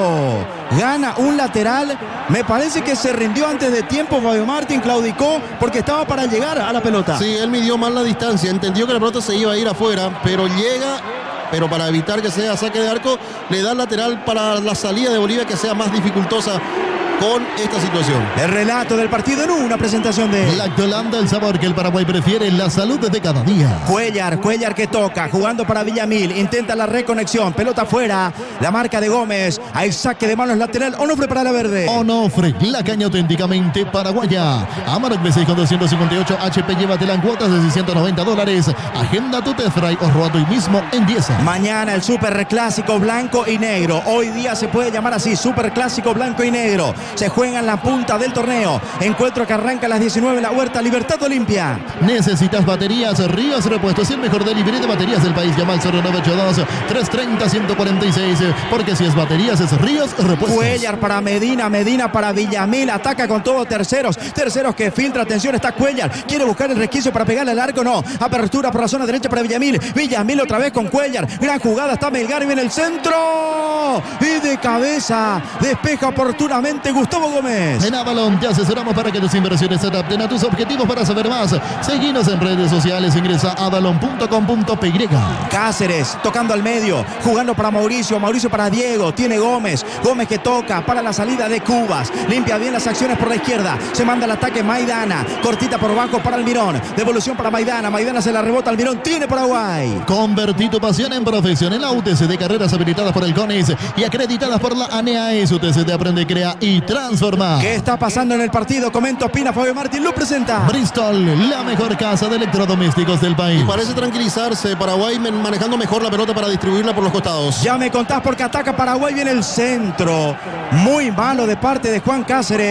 gana un lateral, me parece que se rindió antes de tiempo, Fabio Martín claudicó porque estaba para llegar a la pelota. Sí, él midió mal la distancia, entendió que la pelota se iba a ir afuera, pero llega, pero para evitar que sea saque de arco, le da el lateral para la salida de Bolivia que sea más dificultosa con esta situación. El relato del partido en una presentación de Lactolanda, el sabor que el Paraguay prefiere, la salud de cada día. Cuellar, Cuellar que toca, jugando para Villamil, intenta la reconexión, pelota afuera, la marca de Gómez, hay saque de manos lateral, Onofre para la verde. Onofre, la caña auténticamente paraguaya. Amarok B seis con doscientos cincuenta y ocho H P, llévatela en cuotas de seiscientos noventa dólares. Agenda tu test drive o roba hoy mismo en diez. Mañana el super clásico blanco y negro, hoy día se puede llamar así, super clásico blanco y negro. Se juega en la punta del torneo. Encuentro que arranca a las diecinueve en la Huerta Libertad Olimpia. ¿Necesitas baterías? Ríos Repuestos, el mejor delivery de baterías del país. Llama al cero nueve ocho dos, tres tres cero, uno cuatro seis. Porque si es baterías, es Ríos Repuestos. Cuellar para Medina, Medina para Villamil. Ataca con todos terceros. Terceros que filtra. Atención, está Cuellar. Quiere buscar el resquicio para pegarle al arco. No. Apertura por la zona derecha para Villamil. Villamil otra vez con Cuellar. Gran jugada. Está Melgar y viene el centro. Y de cabeza despeja oportunamente Gustavo Gómez. En Avalon te asesoramos para que tus inversiones se adapten a tus objetivos. Para saber más, seguinos en redes sociales, ingresa a avalon punto com punto pe ye. Cáceres tocando al medio, jugando para Mauricio, Mauricio para Diego, tiene Gómez, Gómez que toca para la salida de Cubas, limpia bien las acciones por la izquierda, se manda el ataque Maidana, cortita por bajo para Almirón, devolución para Maidana, Maidana se la rebota Almirón, tiene Paraguay. Convertí tu pasión en profesión en la U T C de carreras habilitadas por el CONIS y acreditadas por la A N A E S. U T C de Aprende, Crea y Transforma. ¿Qué está pasando en el partido? Comenta, opina Fabio Martín, lo presenta. Bristol, la mejor casa de electrodomésticos del país. Y parece tranquilizarse Paraguay manejando mejor la pelota para distribuirla por los costados. Ya me contás porque ataca Paraguay, viene el centro. Muy malo de parte de Juan Cáceres.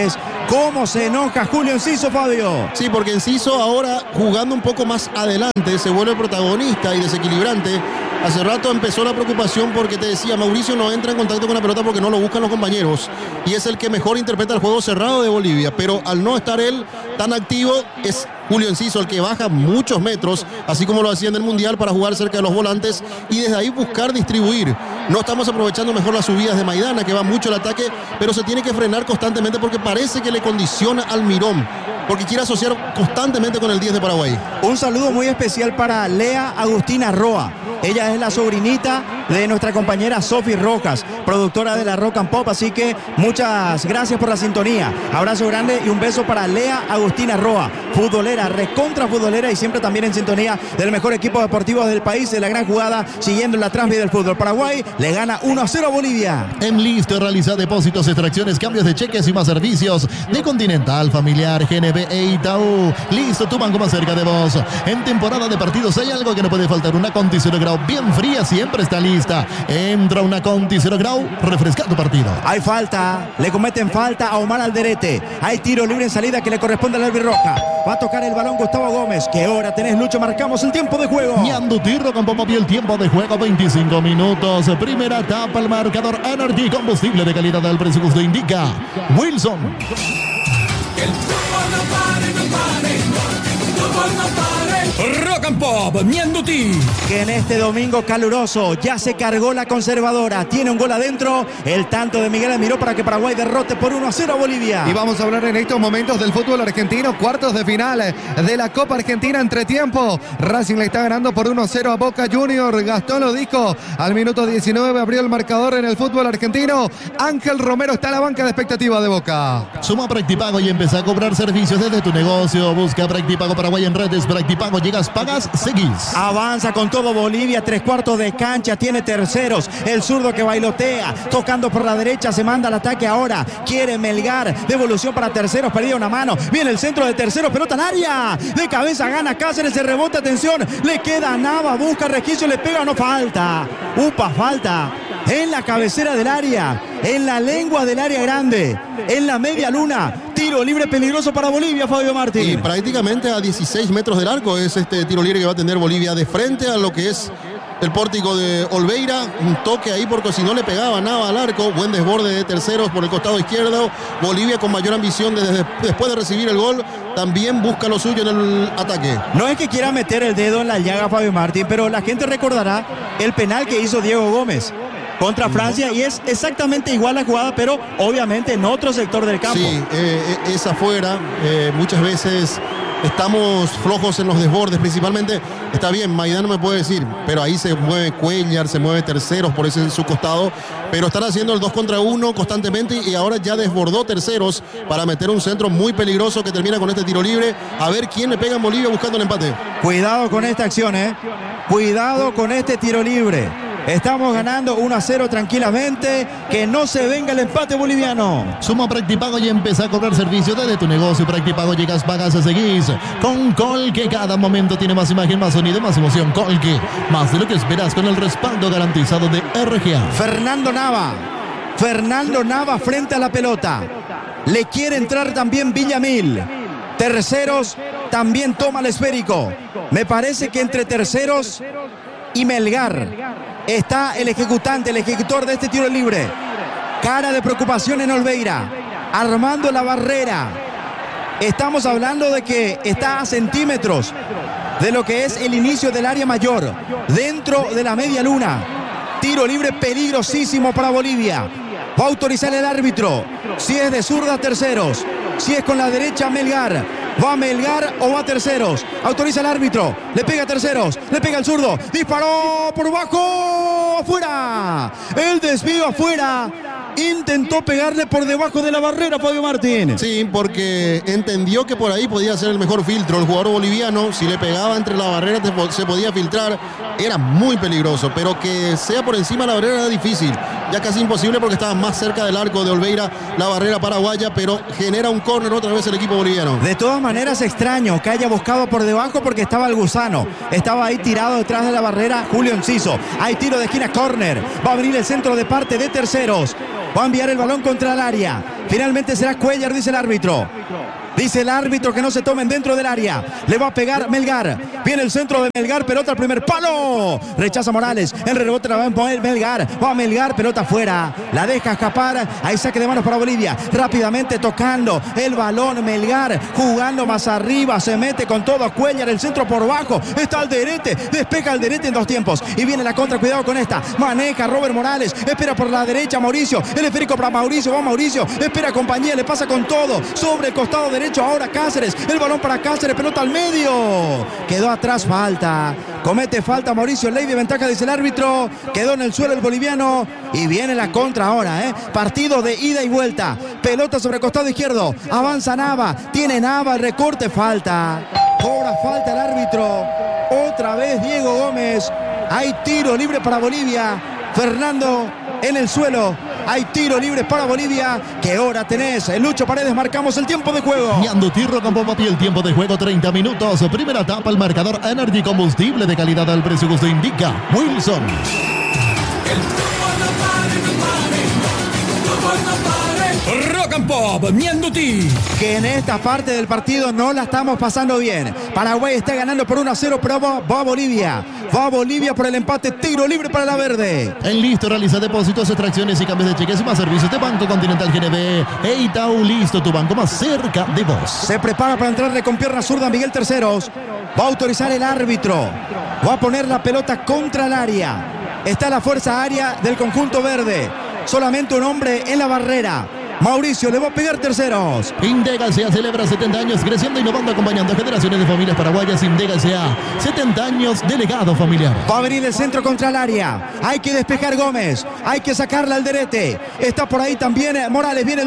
¿Cómo se enoja Julio Enciso, Fabio? Sí, porque Enciso ahora jugando un poco más adelante se vuelve protagonista y desequilibrante. Hace rato empezó la preocupación porque te decía, Mauricio no entra en contacto con la pelota porque no lo buscan los compañeros y es el que mejor interpreta el juego cerrado de Bolivia, pero al no estar él tan activo es Julio Enciso el que baja muchos metros, así como lo hacía en el Mundial, para jugar cerca de los volantes y desde ahí buscar distribuir. No estamos aprovechando mejor las subidas de Maidana, que va mucho el ataque, pero se tiene que frenar constantemente porque parece que le condiciona al Mirón, porque quiere asociar constantemente con el diez de Paraguay. Un saludo muy especial para Lea Agustina Roa. Ella es la sobrinita de nuestra compañera Sofi Rojas, productora de la Rock and Pop, así que muchas gracias por la sintonía. Abrazo grande y un beso para Lea Agustina Roa, futbolera, recontra futbolera y siempre también en sintonía del mejor equipo deportivo del país, de la gran jugada, siguiendo la transmisión del fútbol. Paraguay le gana uno a cero a Bolivia. En Listo realiza depósitos, extracciones, cambios de cheques y más servicios de Continental, Familiar, G N B e Itaú. Listo, tu banco más cerca de vos. En temporada de partidos hay algo que no puede faltar, una Conti Cero Grau bien fría, siempre está lista. Entra una Conti Cero Grau, refresca tu partido. Hay falta, le cometen falta a Omar Alderete. Hay tiro libre en salida que le corresponde al albirroja. Va a tocar el balón Gustavo Gómez. ¿Qué hora tenés, Lucho? Marcamos el tiempo de juego. Ñanduti, Rock and Pop y el tiempo de juego, veinticinco minutos. Primera etapa, el marcador Energy, combustible de calidad al presupuesto indica Wilson. Que el fútbol no pare, no pare, el fútbol no pare. Rock and Pop, Ñanduti. Que en este domingo caluroso ya se cargó la conservadora. Tiene un gol adentro. El tanto de Miguel Almiró para que Paraguay derrote por uno a cero a Bolivia. Y vamos a hablar en estos momentos del fútbol argentino. Cuartos de final de la Copa Argentina entre tiempo. Racing le está ganando por uno a cero a Boca Junior. Gastón lo dijo al minuto diecinueve. Abrió el marcador en el fútbol argentino. Ángel Romero está en la banca de expectativa de Boca. Suma Practipago y empieza a cobrar servicios desde tu negocio. Busca Practipago Paraguay en redes. Practipago, llegas, pagas, seguís. Avanza con todo Bolivia, tres cuartos de cancha, tiene terceros. El zurdo que bailotea, tocando por la derecha, se manda al ataque ahora. Quiere Melgar, devolución para terceros, perdida una mano. Viene el centro de terceros, pelota en área. De cabeza gana Cáceres, se rebota, atención. Le queda Nava, busca resquicio, le pega, no falta. Upa, falta. En la cabecera del área, en la lengua del área grande, en la media luna. Tiro libre peligroso para Bolivia, Fabio Martín. Y prácticamente a dieciséis metros del arco es este tiro libre que va a tener Bolivia de frente a lo que es el pórtico de Olveira. Un toque ahí porque si no le pegaba nada al arco. Buen desborde de terceros por el costado izquierdo. Bolivia con mayor ambición desde, después de recibir el gol. También busca lo suyo en el ataque. No es que quiera meter el dedo en la llaga, Fabio Martín, pero la gente recordará el penal que hizo Diego Gómez contra Francia y es exactamente igual la jugada, pero obviamente en otro sector del campo. Sí, eh, es afuera. Eh, muchas veces estamos flojos en los desbordes, principalmente. Está bien, Maidana me puede decir, pero ahí se mueve Cuellar, se mueve terceros por ese en su costado, pero están haciendo el dos contra uno constantemente y ahora ya desbordó terceros para meter un centro muy peligroso que termina con este tiro libre. A ver quién le pega en Bolivia buscando el empate. Cuidado con esta acción, eh. Cuidado con este tiro libre. Estamos ganando uno a cero tranquilamente. Que no se venga el empate boliviano. Suma Practipago y empieza a cobrar servicio desde tu negocio. Practipago, llegas, pagas, seguís. Con Colque, cada momento tiene más imagen, más sonido, más emoción. Colque, más de lo que esperas con el respaldo garantizado de R G A. Fernando Nava. Fernando Nava frente a la pelota. Le quiere entrar también Villamil. Terceros también toma el esférico. Me parece que entre terceros y Melgar está el ejecutante, el ejecutor de este tiro libre. Cara de preocupación en Olveira, armando la barrera. Estamos hablando de que está a centímetros de lo que es el inicio del área mayor, dentro de la media luna. Tiro libre peligrosísimo para Bolivia. Va a autorizar el árbitro. Si es de zurda, terceros. Si es con la derecha, Melgar. ¿Va a Melgar o va a terceros? Autoriza el árbitro. Le pega a terceros. Le pega al zurdo. Disparó por bajo. Afuera. El desvío afuera. Intentó pegarle por debajo de la barrera, Fabio Martín. Sí, porque entendió que por ahí podía ser el mejor filtro. El jugador boliviano, si le pegaba entre la barrera, se podía filtrar. Era muy peligroso, pero que sea por encima de la barrera era difícil. Ya casi imposible porque estaba más cerca del arco de Olveira, la barrera paraguaya, pero genera un córner otra vez el equipo boliviano. De todas maneras, extraño que haya buscado por debajo porque estaba el gusano. Estaba ahí tirado detrás de la barrera Julio Enciso. Hay tiro de esquina, córner. Va a venir el centro de parte de terceros. Va a enviar el balón contra el área. Finalmente será Cuellar, dice el árbitro. Dice el árbitro que no se tomen dentro del área. Le va a pegar Melgar. Viene el centro de Melgar, pelota al primer palo. Rechaza Morales. El rebote la va a poner Melgar. Va a Melgar, pelota afuera. La deja escapar. Hay saque de manos para Bolivia. Rápidamente tocando el balón Melgar. Jugando más arriba. Se mete con todo a Cuellar. El centro por bajo. Está Alderete. Despeja Alderete en dos tiempos. Y viene la contra. Cuidado con esta. Maneja Robert Morales. Espera por la derecha Mauricio. El esférico para Mauricio. Va Mauricio. Espera compañía. Le pasa con todo. Sobre el costado derecho. Ahora Cáceres, el balón para Cáceres, pelota al medio, quedó atrás, falta, comete falta Mauricio, ley de ventaja dice el árbitro, quedó en el suelo el boliviano y viene la contra ahora, ¿eh? Partido de ida y vuelta, pelota sobre el costado izquierdo, avanza Nava, tiene Nava, el recorte, falta, cobra falta el árbitro, otra vez Diego Gómez, hay tiro libre para Bolivia, Fernando en el suelo. Hay tiro libre para Bolivia. ¿Qué hora tenés? Lucho Paredes, marcamos el tiempo de juego. Ñanduti Rocampo Papi, el tiempo de juego treinta minutos. Primera etapa, el marcador Energy, combustible de calidad al precio que usted indica. Wilson. El fútbol no pare, no pare. El fútbol no pare. Rock and Pop, Ñanduti. Que en esta parte del partido no la estamos pasando bien. Paraguay está ganando por uno a cero, pero va, va a Bolivia. Va a Bolivia por el empate, tiro libre para la verde. En listo, realiza depósitos, extracciones y cambios de cheques y más servicios de Banco Continental G N B. E Itaú, listo, tu banco más cerca de vos. Se prepara para entrarle con pierna zurda Miguel Terceros. Va a autorizar el árbitro. Va a poner la pelota contra el área. Está la fuerza aérea del conjunto verde. Solamente un hombre en la barrera. Mauricio le va a pegar Terceros. Indega S A celebra setenta años creciendo, innovando, acompañando a generaciones de familias paraguayas. Indega S A, setenta años de legado familiar. Va a venir el centro contra el área. Hay que despejar Gómez. Hay que sacarla al Alderete. Está por ahí también Morales. Viene el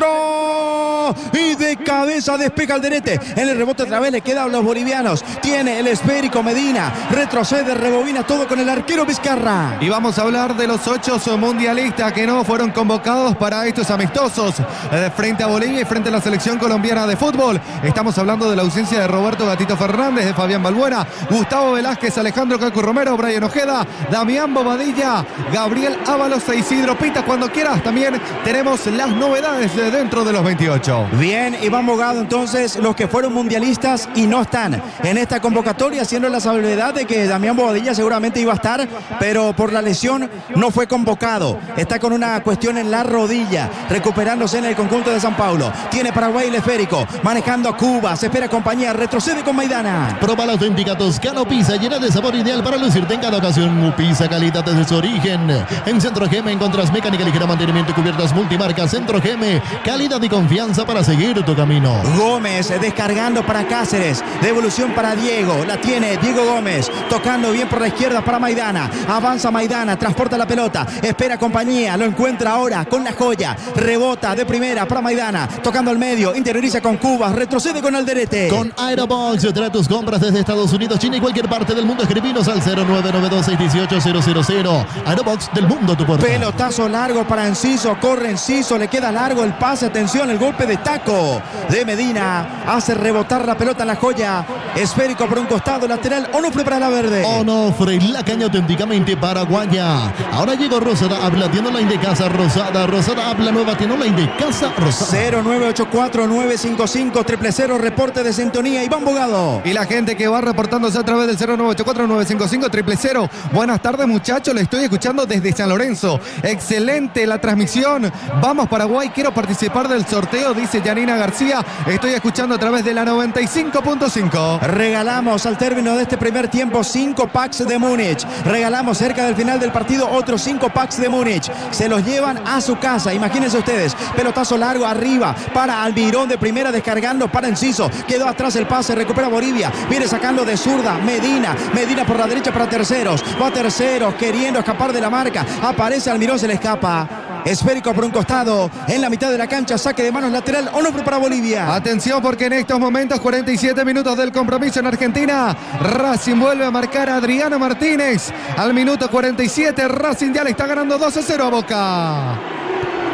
centro. Y de cabeza despeja Alderete. En el rebote otra vez le quedan los bolivianos. Tiene el esférico Medina. Retrocede, rebobina todo con el arquero Vizcarra. Y vamos a hablar de los ocho mundialistas que no fueron convocados para estos amistosos frente a Bolivia y frente a la selección colombiana de fútbol. Estamos hablando de la ausencia de Roberto Gatito Fernández, de Fabián Balbuena, Gustavo Velázquez, Alejandro Cacu Romero, Brian Ojeda, Damián Bobadilla, Gabriel Ábalos e Isidro Pita. Cuando quieras también tenemos las novedades de dentro de los veintiocho. Bien, Iván Bogado, entonces los que fueron mundialistas y no están en esta convocatoria, haciendo la salvedad de que Damián Bobadilla seguramente iba a estar, pero por la lesión no fue convocado. Está con una cuestión en la rodilla, recuperando en el conjunto de San Paulo. Tiene Paraguay el esférico, manejando a Cuba, se espera compañía, retrocede con Maidana. Proba la auténtica Toscano Pizza, llena de sabor ideal para lucirte en cada ocasión. Pizza, calidad desde su origen. En Centro G M encontrás mecánica ligera, mantenimiento y cubiertas multimarcas. Centro G M, calidad y confianza para seguir tu camino. Gómez descargando para Cáceres, devolución para Diego, la tiene Diego Gómez, tocando bien por la izquierda para Maidana, avanza Maidana, transporta la pelota, espera compañía, lo encuentra ahora con la joya, rebota de primera para Maidana, tocando al medio, interioriza con Cuba, retrocede con Alderete. Con Aerobox, trae tus compras desde Estados Unidos, China y cualquier parte del mundo. Escribinos al cero nueve nueve dos seis uno ocho cero cero cero. Aerobox, del mundo a tu puerta. Pelotazo largo para Enciso, corre Enciso, le queda largo el pase, atención, el golpe de taco de Medina, hace rebotar la pelota en la joya, esférico por un costado, lateral, Onofre para la verde. Onofre, la caña auténticamente paraguaya. Ahora llegó Rosada, habla, tiene online de casa, Rosada, Rosada, habla, nueva, tiene online de casa, Rosada. cero nueve ocho cuatro nueve cinco cinco cero cero cero, reporte de sintonía, Iván Bogado. Y la gente que va reportándose a través del cero nueve ocho cuatro nueve cinco cinco cero cero cero. Buenas tardes, muchachos, le estoy escuchando desde San Lorenzo. Excelente la transmisión. Vamos Paraguay, quiero participar del sorteo, dice Yanina García. Estoy escuchando a través de la noventa y cinco punto cinco. Regalamos al término de este primer tiempo cinco packs de Múnich. Regalamos cerca del final del partido otros cinco packs de Múnich. Se los llevan a su casa, imagínense ustedes. Pelotazo largo arriba para Almirón de primera, descargando para Enciso. Quedó atrás el pase, recupera Bolivia. Viene sacando de zurda Medina. Medina por la derecha para Terceros. Va Terceros queriendo escapar de la marca. Aparece Almirón, se le escapa. Esférico por un costado. En la mitad de la cancha, saque de manos lateral. Onofre para Bolivia. Atención porque en estos momentos, cuarenta y siete minutos del compromiso en Argentina. Racing vuelve a marcar a Adriano Martínez. Al minuto cuarenta y siete, Racing ya le está ganando dos a cero a Boca.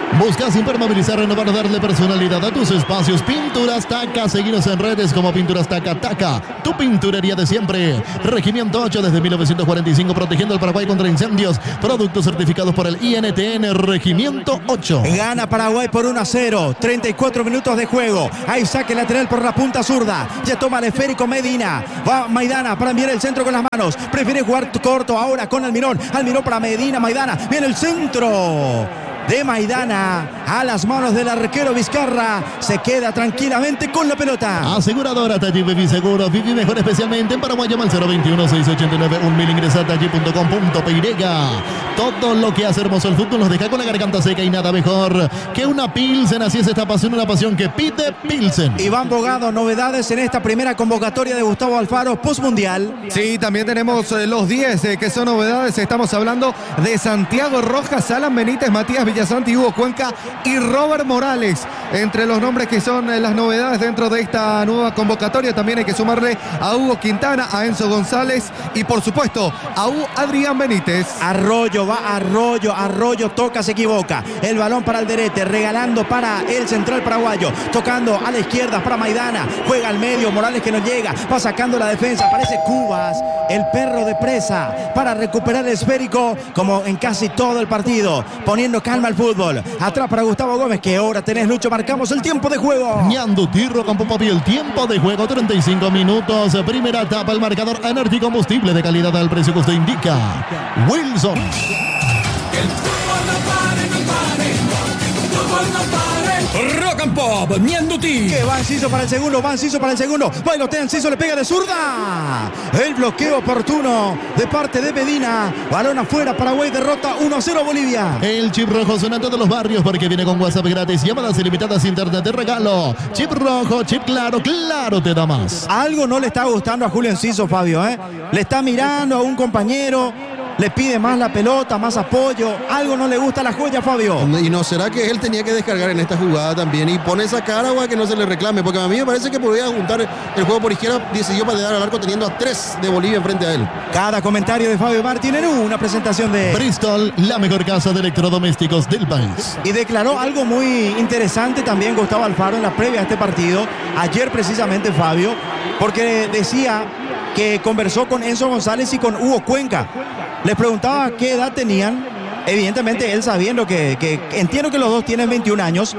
Buscas impermeabilizar, renovar, darle personalidad a tus espacios. Pinturas Taca. Seguinos en redes como Pinturas Taca. Taca, tu pinturería de siempre. Regimiento ocho desde mil novecientos cuarenta y cinco, protegiendo al Paraguay contra incendios. Productos certificados por el I N T N. Regimiento ocho. Gana Paraguay por uno a cero. treinta y cuatro minutos de juego. Hay saque lateral por la punta zurda. Ya toma el esférico Medina. Va Maidana para enviar el centro con las manos. Prefiere jugar corto ahora con Almirón. Almirón para Medina. Maidana. Viene el centro de Maidana a las manos del arquero Vizcarra. Se queda tranquilamente con la pelota. Aseguradora Taji Vivi Seguros. Vivi mejor, especialmente en Paraguay. Llama al cero veintiuno, seiscientos ochenta y nueve, un mil. Ingresa a taji punto com punto pe. Todo lo que hace hermoso el fútbol nos deja con la garganta seca y nada mejor que una Pilsen. Así es esta pasión, una pasión que pide Pilsen. Iván Bogado, novedades en esta primera convocatoria de Gustavo Alfaro postmundial. Sí, también tenemos eh, los diez eh, que son novedades. Estamos hablando de Santiago Rojas, Alan Benítez, Matías Villasanti, Hugo Cuenca y Robert Morales. Entre los nombres que son eh, las novedades dentro de esta nueva convocatoria, también hay que sumarle a Hugo Quintana, a Enzo González y por supuesto a U Adrián Benítez. Arroyo, va Arroyo, Arroyo toca, se equivoca. El balón para Alderete, regalando para el central paraguayo. Tocando a la izquierda para Maidana. Juega al medio, Morales que no llega. Va sacando la defensa, aparece Cubas, el perro de presa, para recuperar el esférico como en casi todo el partido. Poniendo calma al fútbol. Atrás para Gustavo Gómez. ¿Qué hora tenés, Lucho? Marcamos el tiempo de juego. Ñandutirro con Popapi, el tiempo de juego, treinta y cinco minutos. Primera etapa, el marcador Energy, combustible de calidad al precio que usted indica. Wilson. Que el fútbol no pare, no pare, que el fútbol no pare. Rock and Pop, Ñanduti. Que va Enciso para el segundo, va Enciso para el segundo. Bailotea Enciso, le pega de zurda. El bloqueo oportuno de parte de Medina. Balón afuera, Paraguay derrota uno a cero Bolivia. El chip rojo suena en todos los barrios porque viene con WhatsApp gratis, llamadas ilimitadas, internet de regalo. Chip rojo, chip claro, claro te da más. Algo no le está gustando a Julio Enciso, Fabio, ¿eh? Le está mirando a un compañero. Le pide más la pelota, más apoyo. Algo no le gusta a la joya, Fabio. ¿Y no será que él tenía que descargar en esta jugada también y pone esa cara o a que no se le reclame? Porque a mí me parece que podría juntar el juego por izquierda, decidió patear al arco teniendo a tres de Bolivia enfrente a él. Cada comentario de Fabio Martín en una presentación de Bristol, la mejor casa de electrodomésticos del país. Y declaró algo muy interesante también Gustavo Alfaro en la previa a este partido. Ayer precisamente, Fabio, porque decía que conversó con Enzo González y con Hugo Cuenca. Les preguntaba qué edad tenían. Evidentemente él sabiendo que, que entiendo que los dos tienen veintiún años.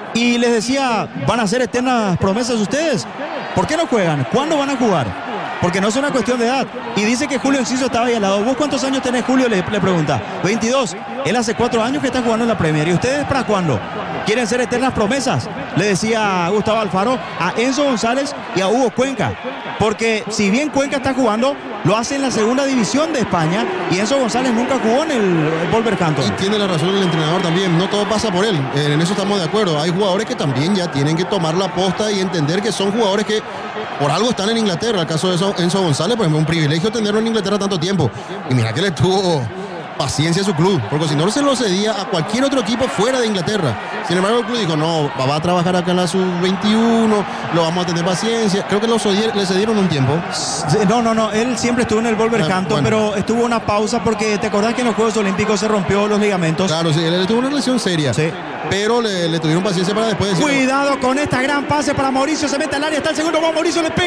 Y les decía, ¿van a ser eternas promesas ustedes? ¿Por qué no juegan? ¿Cuándo van a jugar? Porque no es una cuestión de edad. Y dice que Julio Enciso estaba ahí al lado. ¿Vos cuántos años tenés, Julio? Le, le pregunta. veintidós. Él hace cuatro años que está jugando en la Premier. ¿Y ustedes para cuándo? ¿Quieren ser eternas promesas? Le decía Gustavo Alfaro a Enzo González y a Hugo Cuenca. Porque si bien Cuenca está jugando, lo hace en la segunda división de España y Enzo González nunca jugó en el Wolverhampton. Y tiene la razón el entrenador también, no todo pasa por él, en eso estamos de acuerdo. Hay jugadores que también ya tienen que tomar la posta y entender que son jugadores que por algo están en Inglaterra. El caso de Enzo González, pues es un privilegio tenerlo en Inglaterra tanto tiempo. Y mira que le tuvo paciencia a su club, porque si no se lo cedía a cualquier otro equipo fuera de Inglaterra. Sin embargo, el club dijo, no, va a trabajar acá en la sub veintiuno, lo vamos a tener paciencia. Creo que lo le cedieron un tiempo. No, no, no, él siempre estuvo en el Wolverhampton, bueno, pero estuvo una pausa porque te acordás que en los Juegos Olímpicos se rompió los ligamentos. Claro, sí, él tuvo una lesión seria. Sí. Pero le, le tuvieron paciencia para después decir, cuidado no. Con esta gran pase para Mauricio, se mete al área, está el segundo, va Mauricio, le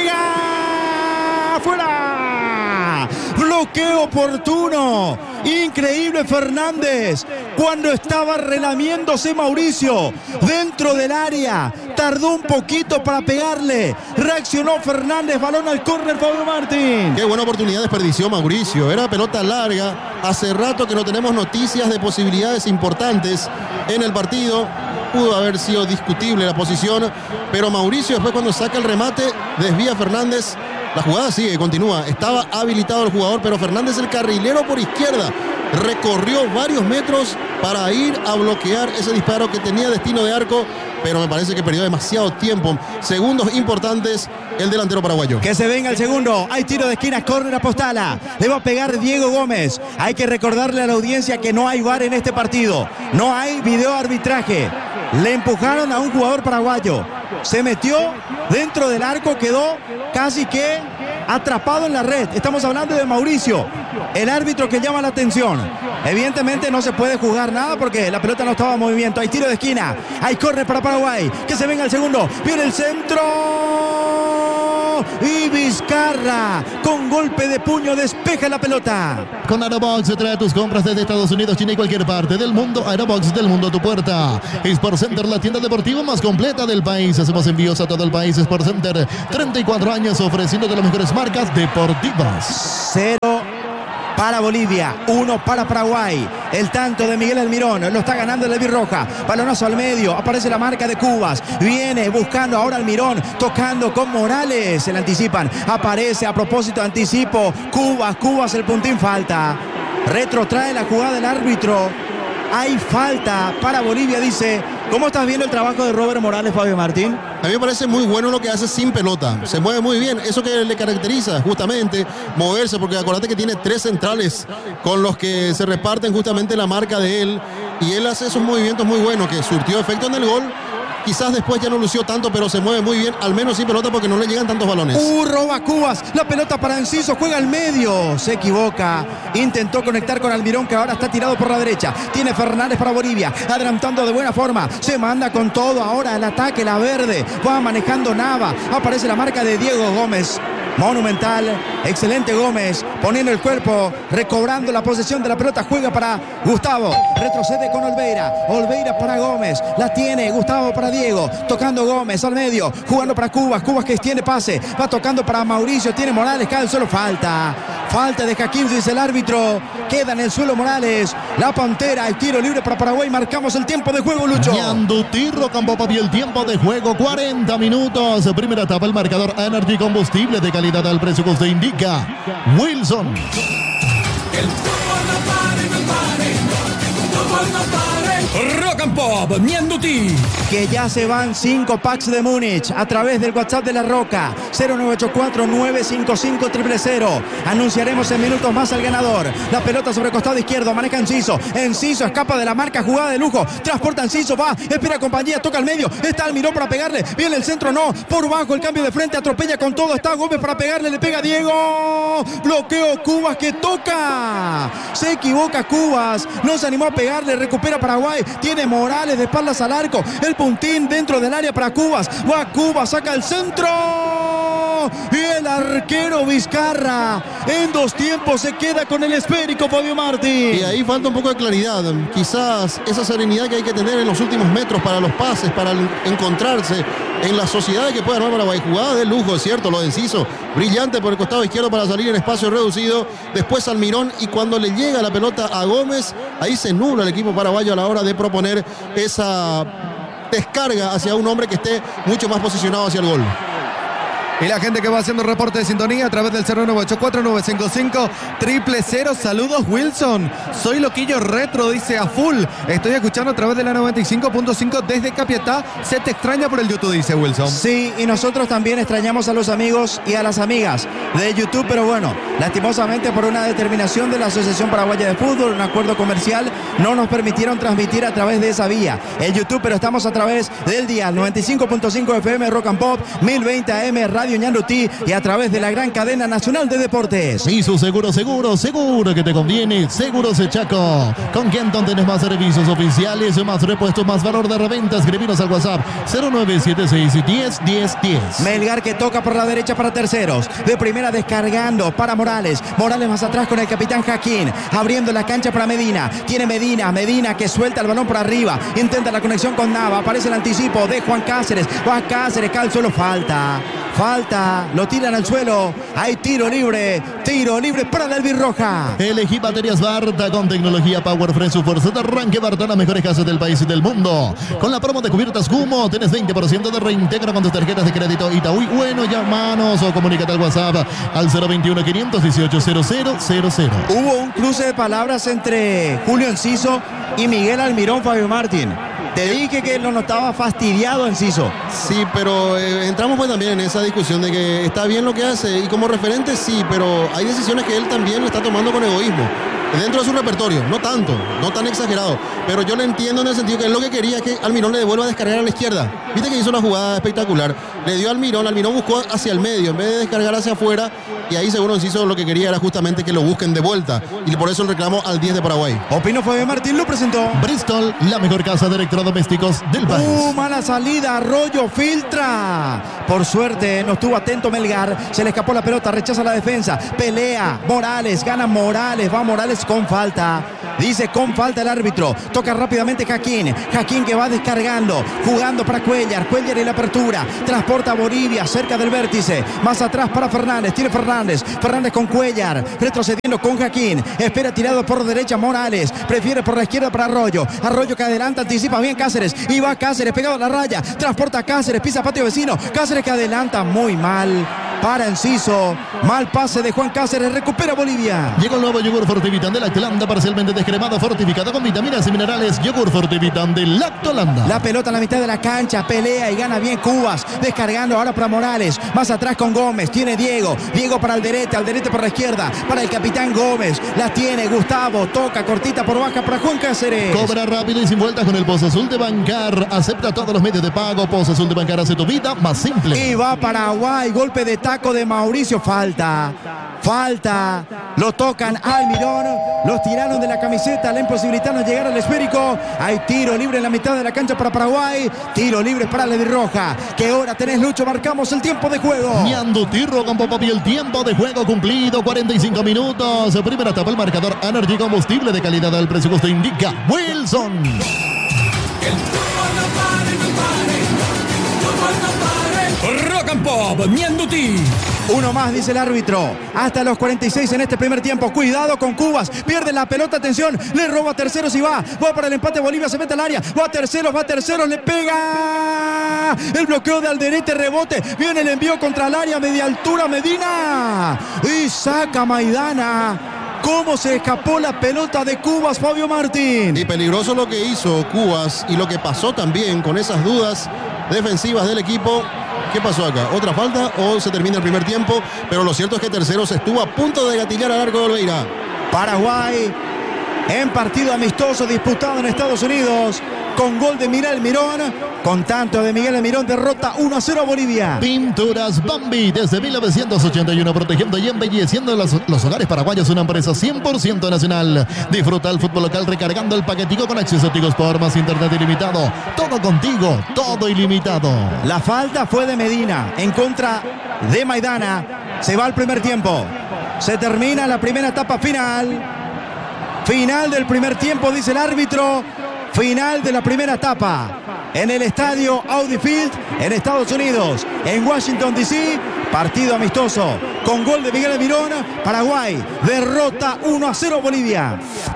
pega afuera. Bloqueo oportuno. Increíble Fernández. Cuando estaba relamiéndose Mauricio dentro del área, tardó un poquito para pegarle. Reaccionó Fernández, balón al córner, Fabio Martín. Qué buena oportunidad desperdició Mauricio. Era pelota larga. Hace rato que no tenemos noticias de posibilidades importantes en el partido. Pudo haber sido discutible la posición, pero Mauricio después cuando saca el remate, desvía a Fernández. La jugada sigue, continúa. Estaba habilitado el jugador, pero Fernández, el carrilero por izquierda, recorrió varios metros para ir a bloquear ese disparo que tenía destino de arco, pero me parece que perdió demasiado tiempo. Segundos importantes el delantero paraguayo. Que se venga el segundo. Hay tiro de esquina, córner a Postala. Le va a pegar Diego Gómez. Hay que recordarle a la audiencia que no hay V A R en este partido. No hay video arbitraje. Le empujaron a un jugador paraguayo. Se metió dentro del arco, quedó casi que atrapado en la red. Estamos hablando de Mauricio, el árbitro que llama la atención. Evidentemente no se puede jugar nada porque la pelota no estaba en movimiento. Hay tiro de esquina, hay córner para Paraguay. Que se venga el segundo, viene el centro. Y Vizcarra con golpe de puño despeja la pelota. Con Aerobox trae tus compras desde Estados Unidos, China y cualquier parte del mundo. Aerobox, del mundo a tu puerta. Sport Center, la tienda deportiva más completa del país. Hacemos envíos a todo el país. Sport Center, treinta y cuatro años ofreciendo de las mejores marcas deportivas. Cero para Bolivia, uno para Paraguay. El tanto de Miguel Almirón lo está ganando el albirroja. Balonazo al medio, aparece la marca de Cubas. Viene buscando ahora Almirón, tocando con Morales. Se le anticipan, aparece a propósito de anticipo. Cubas, Cubas, el puntín, falta. Retrotrae la jugada del árbitro. Hay falta para Bolivia, dice. ¿Cómo estás viendo el trabajo de Robert Morales, Fabio Martín? A mí me parece muy bueno lo que hace sin pelota. Se mueve muy bien. Eso que le caracteriza justamente moverse, porque acuérdate que tiene tres centrales con los que se reparten justamente la marca de él. Y él hace esos movimientos muy buenos que surtió efecto en el gol. Quizás después ya no lució tanto, pero se mueve muy bien, al menos sin pelota porque no le llegan tantos balones. Uh, roba Cubas, la pelota para Enciso, juega al medio, se equivoca, intentó conectar con Almirón que ahora está tirado por la derecha, tiene Fernández para Bolivia, adelantando de buena forma, se manda con todo ahora al ataque, la verde, va manejando Nava, aparece la marca de Diego Gómez. Monumental, excelente Gómez, poniendo el cuerpo, recobrando la posesión de la pelota, juega para Gustavo, retrocede con Olveira, Olveira para Gómez, la tiene Gustavo para Diego, tocando Gómez al medio, jugando para Cubas, Cubas que extiende pase, va tocando para Mauricio, tiene Morales, cae al suelo, falta, falta de Hakim, dice el árbitro, queda en el suelo Morales, la Pantera, el tiro libre para Paraguay, marcamos el tiempo de juego, Lucho. Ñandutí, Rocampopapi, el tiempo de juego, cuarenta minutos, primera etapa, el marcador Energy Combustible de calidad al precio que usted indica. Wilson. El fútbol no pare, no pare, el fútbol no pare. Rock and Pop, Ñandutí. Que ya se van cinco packs de Múnich a través del WhatsApp de La Roca, cero nueve ocho cuatro nueve cinco cinco cero cero cero. Anunciaremos en minutos más al ganador. La pelota sobre el costado izquierdo, maneja Enciso. Enciso escapa de la marca, jugada de lujo. Transporta Enciso, va, espera compañía, toca al medio. Está Almirón para pegarle. Viene el centro, no. Por bajo el cambio de frente, atropella con todo. Está Gómez para pegarle, le pega Diego. Bloqueo Cubas que toca. Se equivoca Cubas. No se animó a pegarle, recupera Paraguay. Tiene Morales de espaldas al arco. El puntín dentro del área para Cubas. Va Cubas, saca el centro. Y el arquero Vizcarra en dos tiempos se queda con el esférico, Fabio Martín. Y ahí falta un poco de claridad. Quizás esa serenidad que hay que tener en los últimos metros para los pases, para encontrarse en la sociedad que puede armar Paraguay. Jugada de lujo, es cierto, lo de Enciso. Brillante por el costado izquierdo para salir en espacio reducido. Después Almirón, y cuando le llega la pelota a Gómez, ahí se nubla el equipo paraguayo a la hora de proponer esa descarga hacia un hombre que esté mucho más posicionado hacia el gol. Y la gente que va haciendo reporte de sintonía a través del cero nueve ocho cuatro nueve cinco cinco cero cero cero. Saludos, Wilson. Soy Loquillo Retro, dice a full. Estoy escuchando a través de la noventa y cinco punto cinco desde Capiatá. Se te extraña por el YouTube, dice Wilson. Sí, y nosotros también extrañamos a los amigos y a las amigas de YouTube, pero bueno, lastimosamente por una determinación de la Asociación Paraguaya de Fútbol, un acuerdo comercial, no nos permitieron transmitir a través de esa vía, el YouTube, pero estamos a través del dial noventa y cinco punto cinco F M Rock and Pop, mil veinte A M Radio Ñandutí y a través de la gran cadena nacional de deportes. Y su seguro, seguro, seguro que te conviene. Seguros Chaco. Con Kenton tenés más servicios oficiales, más repuestos, más valor de reventa. Escribinos al WhatsApp cero nueve siete seis diez diez diez. Melgar que toca por la derecha para terceros. De primera descargando para Morales. Morales más atrás con el capitán Jaquín. Abriendo la cancha para Medina. Tiene Medina. Medina que suelta el balón por arriba. Intenta la conexión con Nava. Aparece el anticipo de Juan Cáceres. Juan Cáceres cae al suelo. Falta. Falta. Lo tiran al suelo. Hay tiro libre. Tiro libre para la albirroja. Elegí baterías Barta con tecnología Power Friend, su fuerza de arranque. Barta, las mejores casas del país y del mundo. Con la promo de cubiertas Humo, tenés veinte por ciento de reintegro con tus tarjetas de crédito Itaú. Bueno, llamanos o comunícate al WhatsApp al cero veintiuno quinientos dieciocho cero cero cero cero. Hubo un cruce de palabras entre Julio Enciso y Miguel Almirón, Fabio Martín. Te dije que lo notaba fastidiado Enciso. Sí, pero eh, entramos pues también en esa discusión de que está bien lo que hace y como referente sí, pero hay decisiones que él también lo está tomando con egoísmo. Dentro de su repertorio, no tanto, no tan exagerado, pero yo le entiendo en el sentido que él lo que quería es que Almirón le devuelva a descargar a la izquierda. Viste que hizo una jugada espectacular, le dio al Almirón, Almirón buscó hacia el medio en vez de descargar hacia afuera, y ahí seguro Enciso lo que quería era justamente que lo busquen de vuelta, y por eso el reclamo al diez de Paraguay. Opinó Fabio Martín, lo presentó Bristol, la mejor casa de electrodomésticos del país. Uh, mala salida, Arroyo filtra. Por suerte no estuvo atento Melgar, se le escapó la pelota, rechaza la defensa, pelea Morales, gana Morales, va Morales con falta. Dice con falta el árbitro, toca rápidamente Jaquín, Jaquín que va descargando, jugando para Cuellar, Cuellar en la apertura, transporta a Bolivia cerca del vértice, más atrás para Fernández, tiene Fernández, Fernández con Cuellar, retrocediendo con Jaquín, espera tirado por derecha Morales, prefiere por la izquierda para Arroyo, Arroyo que adelanta, anticipa bien Cáceres, y va Cáceres pegado a la raya, transporta a Cáceres, pisa patio vecino, Cáceres que adelanta muy mal, para Enciso, mal pase de Juan Cáceres, recupera Bolivia. Llegó el nuevo yogur Fortivitan de Lactolanda, parcialmente descremado, fortificado con vitaminas y minerales. Yogur Fortivitan de Lactolanda. La pelota en la mitad de la cancha, pelea y gana bien Cubas, descargando ahora para Morales, más atrás con Gómez, tiene Diego, Diego para Alderete, Alderete por la izquierda, para el capitán Gómez, la tiene Gustavo, toca cortita por baja para Juan Cáceres. Cobra rápido y sin vueltas con el Pozo Azul de Bancar, acepta todos los medios de pago. Pozo Azul de Bancar hace tu vida más simple. Y va Paraguay, golpe de taco de Mauricio, falta, falta, lo tocan Almirón, los tiraron de la camiseta, le imposibilitaron llegar al esférico, hay tiro libre en la mitad de la cancha para Paraguay, tiro libre para Levi Roja. ¿Qué hora tenés, Lucho? Marcamos el tiempo de juego. Ñandutirro con Popopi, el tiempo de juego cumplido, cuarenta y cinco minutos, primera etapa, el marcador Energy, combustible de calidad al presupuesto indica Wilson. El fútbol no pare, no pare, el fútbol no pare. Rock and Pop, Ñandutí. Uno más, dice el árbitro. Hasta los cuarenta y seis en este primer tiempo. Cuidado con Cubas. Pierde la pelota, atención. Le roba a Terceros y va. Va para el empate. Bolivia se mete al área. Va a Terceros, va a Terceros. Le pega. El bloqueo de Alderete, rebote. Viene el envío contra el área. Media altura Medina. Y saca Maidana. ¿Cómo se escapó la pelota de Cubas, Fabio Martín? Y peligroso lo que hizo Cubas y lo que pasó también con esas dudas defensivas del equipo. ¿Qué pasó acá? ¿Otra falta o se termina el primer tiempo? Pero lo cierto es que Terceros estuvo a punto de gatillar al arco de Olveira. Paraguay en partido amistoso disputado en Estados Unidos, con gol de Miguel Mirón, con tanto de Miguel Mirón, derrota uno a cero a Bolivia. Pinturas Bambi, desde mil novecientos ochenta y uno, protegiendo y embelleciendo los, los hogares paraguayos, una empresa cien por ciento nacional. Disfruta el fútbol local recargando el paquetico con acceso a Tigo Sport más internet ilimitado. Todo contigo, todo ilimitado. La falta fue de Medina en contra de Maidana. Se va al primer tiempo. Se termina la primera etapa final. Final del primer tiempo, dice el árbitro. Final de la primera etapa en el estadio Audi Field en Estados Unidos, en Washington D C. Partido amistoso con gol de Miguel Mirón. Paraguay derrota uno a cero Bolivia.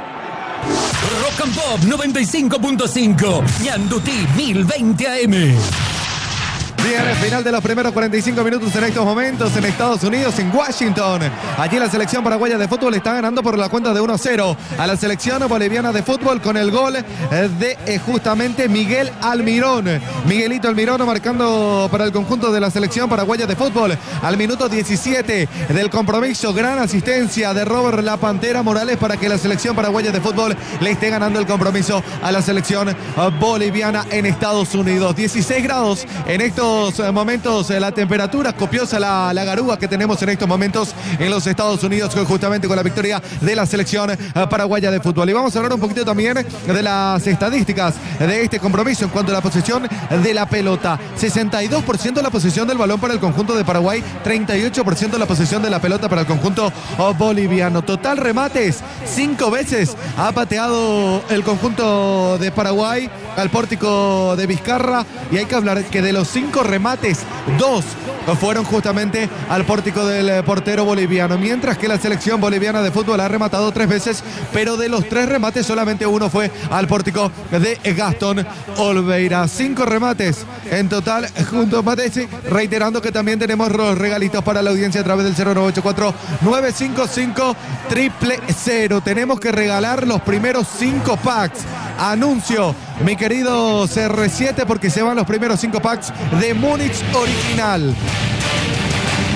Rock and Pop noventa y cinco punto cinco, Ñandutí mil veinte A M. Bien, el final de los primeros cuarenta y cinco minutos en estos momentos en Estados Unidos, en Washington. Allí la selección paraguaya de fútbol está ganando por la cuenta de uno a cero a la selección boliviana de fútbol con el gol de eh, justamente Miguel Almirón. Miguelito Almirón marcando para el conjunto de la selección paraguaya de fútbol al minuto diecisiete del compromiso. Gran asistencia de Robert La Pantera Morales para que la selección paraguaya de fútbol le esté ganando el compromiso a la selección boliviana en Estados Unidos. dieciséis grados en estos momentos, la temperatura copiosa, la, la garúa que tenemos en estos momentos en los Estados Unidos, justamente con la victoria de la selección paraguaya de fútbol. Y vamos a hablar un poquito también de las estadísticas de este compromiso en cuanto a la posesión de la pelota. sesenta y dos por ciento la posesión del balón para el conjunto de Paraguay, treinta y ocho por ciento la posesión de la pelota para el conjunto boliviano. Total remates, cinco veces ha pateado el conjunto de Paraguay al pórtico de Vizcarra, y hay que hablar que de los cinco remates, dos fueron justamente al pórtico del portero boliviano, mientras que la selección boliviana de fútbol ha rematado tres veces, pero de los tres remates solamente uno fue al pórtico de Gastón Olveira. Cinco remates en total junto a Matesi, reiterando que también tenemos los regalitos para la audiencia a través del cero nueve ocho cuatro nueve cinco cinco cero cero cero. Tenemos que regalar los primeros cinco packs. Anuncio, mi querido C R siete, porque se van los primeros cinco packs de Múnich Original.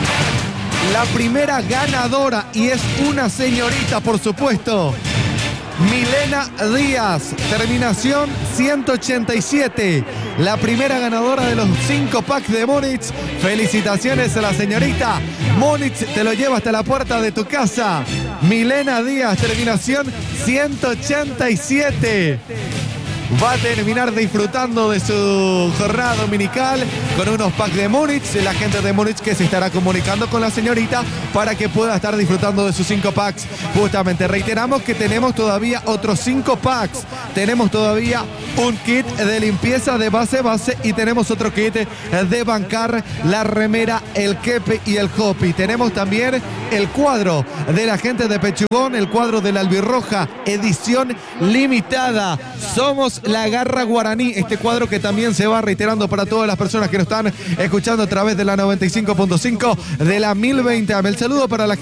La primera ganadora, y es una señorita, por supuesto, Milena Díaz, terminación ciento ochenta y siete, la primera ganadora de los cinco packs de Múnich. Felicitaciones a la señorita. Múnich te lo lleva hasta la puerta de tu casa. Milena Díaz, terminación ciento ochenta y siete. Va a terminar disfrutando de su jornada dominical con unos packs de Múnich. La gente de Múnich que se estará comunicando con la señorita para que pueda estar disfrutando de sus cinco packs. Justamente reiteramos que tenemos todavía otros cinco packs. Tenemos todavía un kit de limpieza de base base y tenemos otro kit de bancar, la remera, el kepe y el hopi. Tenemos también el cuadro de la gente de Pechugón, el cuadro de la Albirroja, edición limitada. Somos la Garra Guaraní, este cuadro que también se va reiterando para todas las personas que nos están escuchando a través de la noventa y cinco punto cinco de la mil veinte A M. El saludo para la gente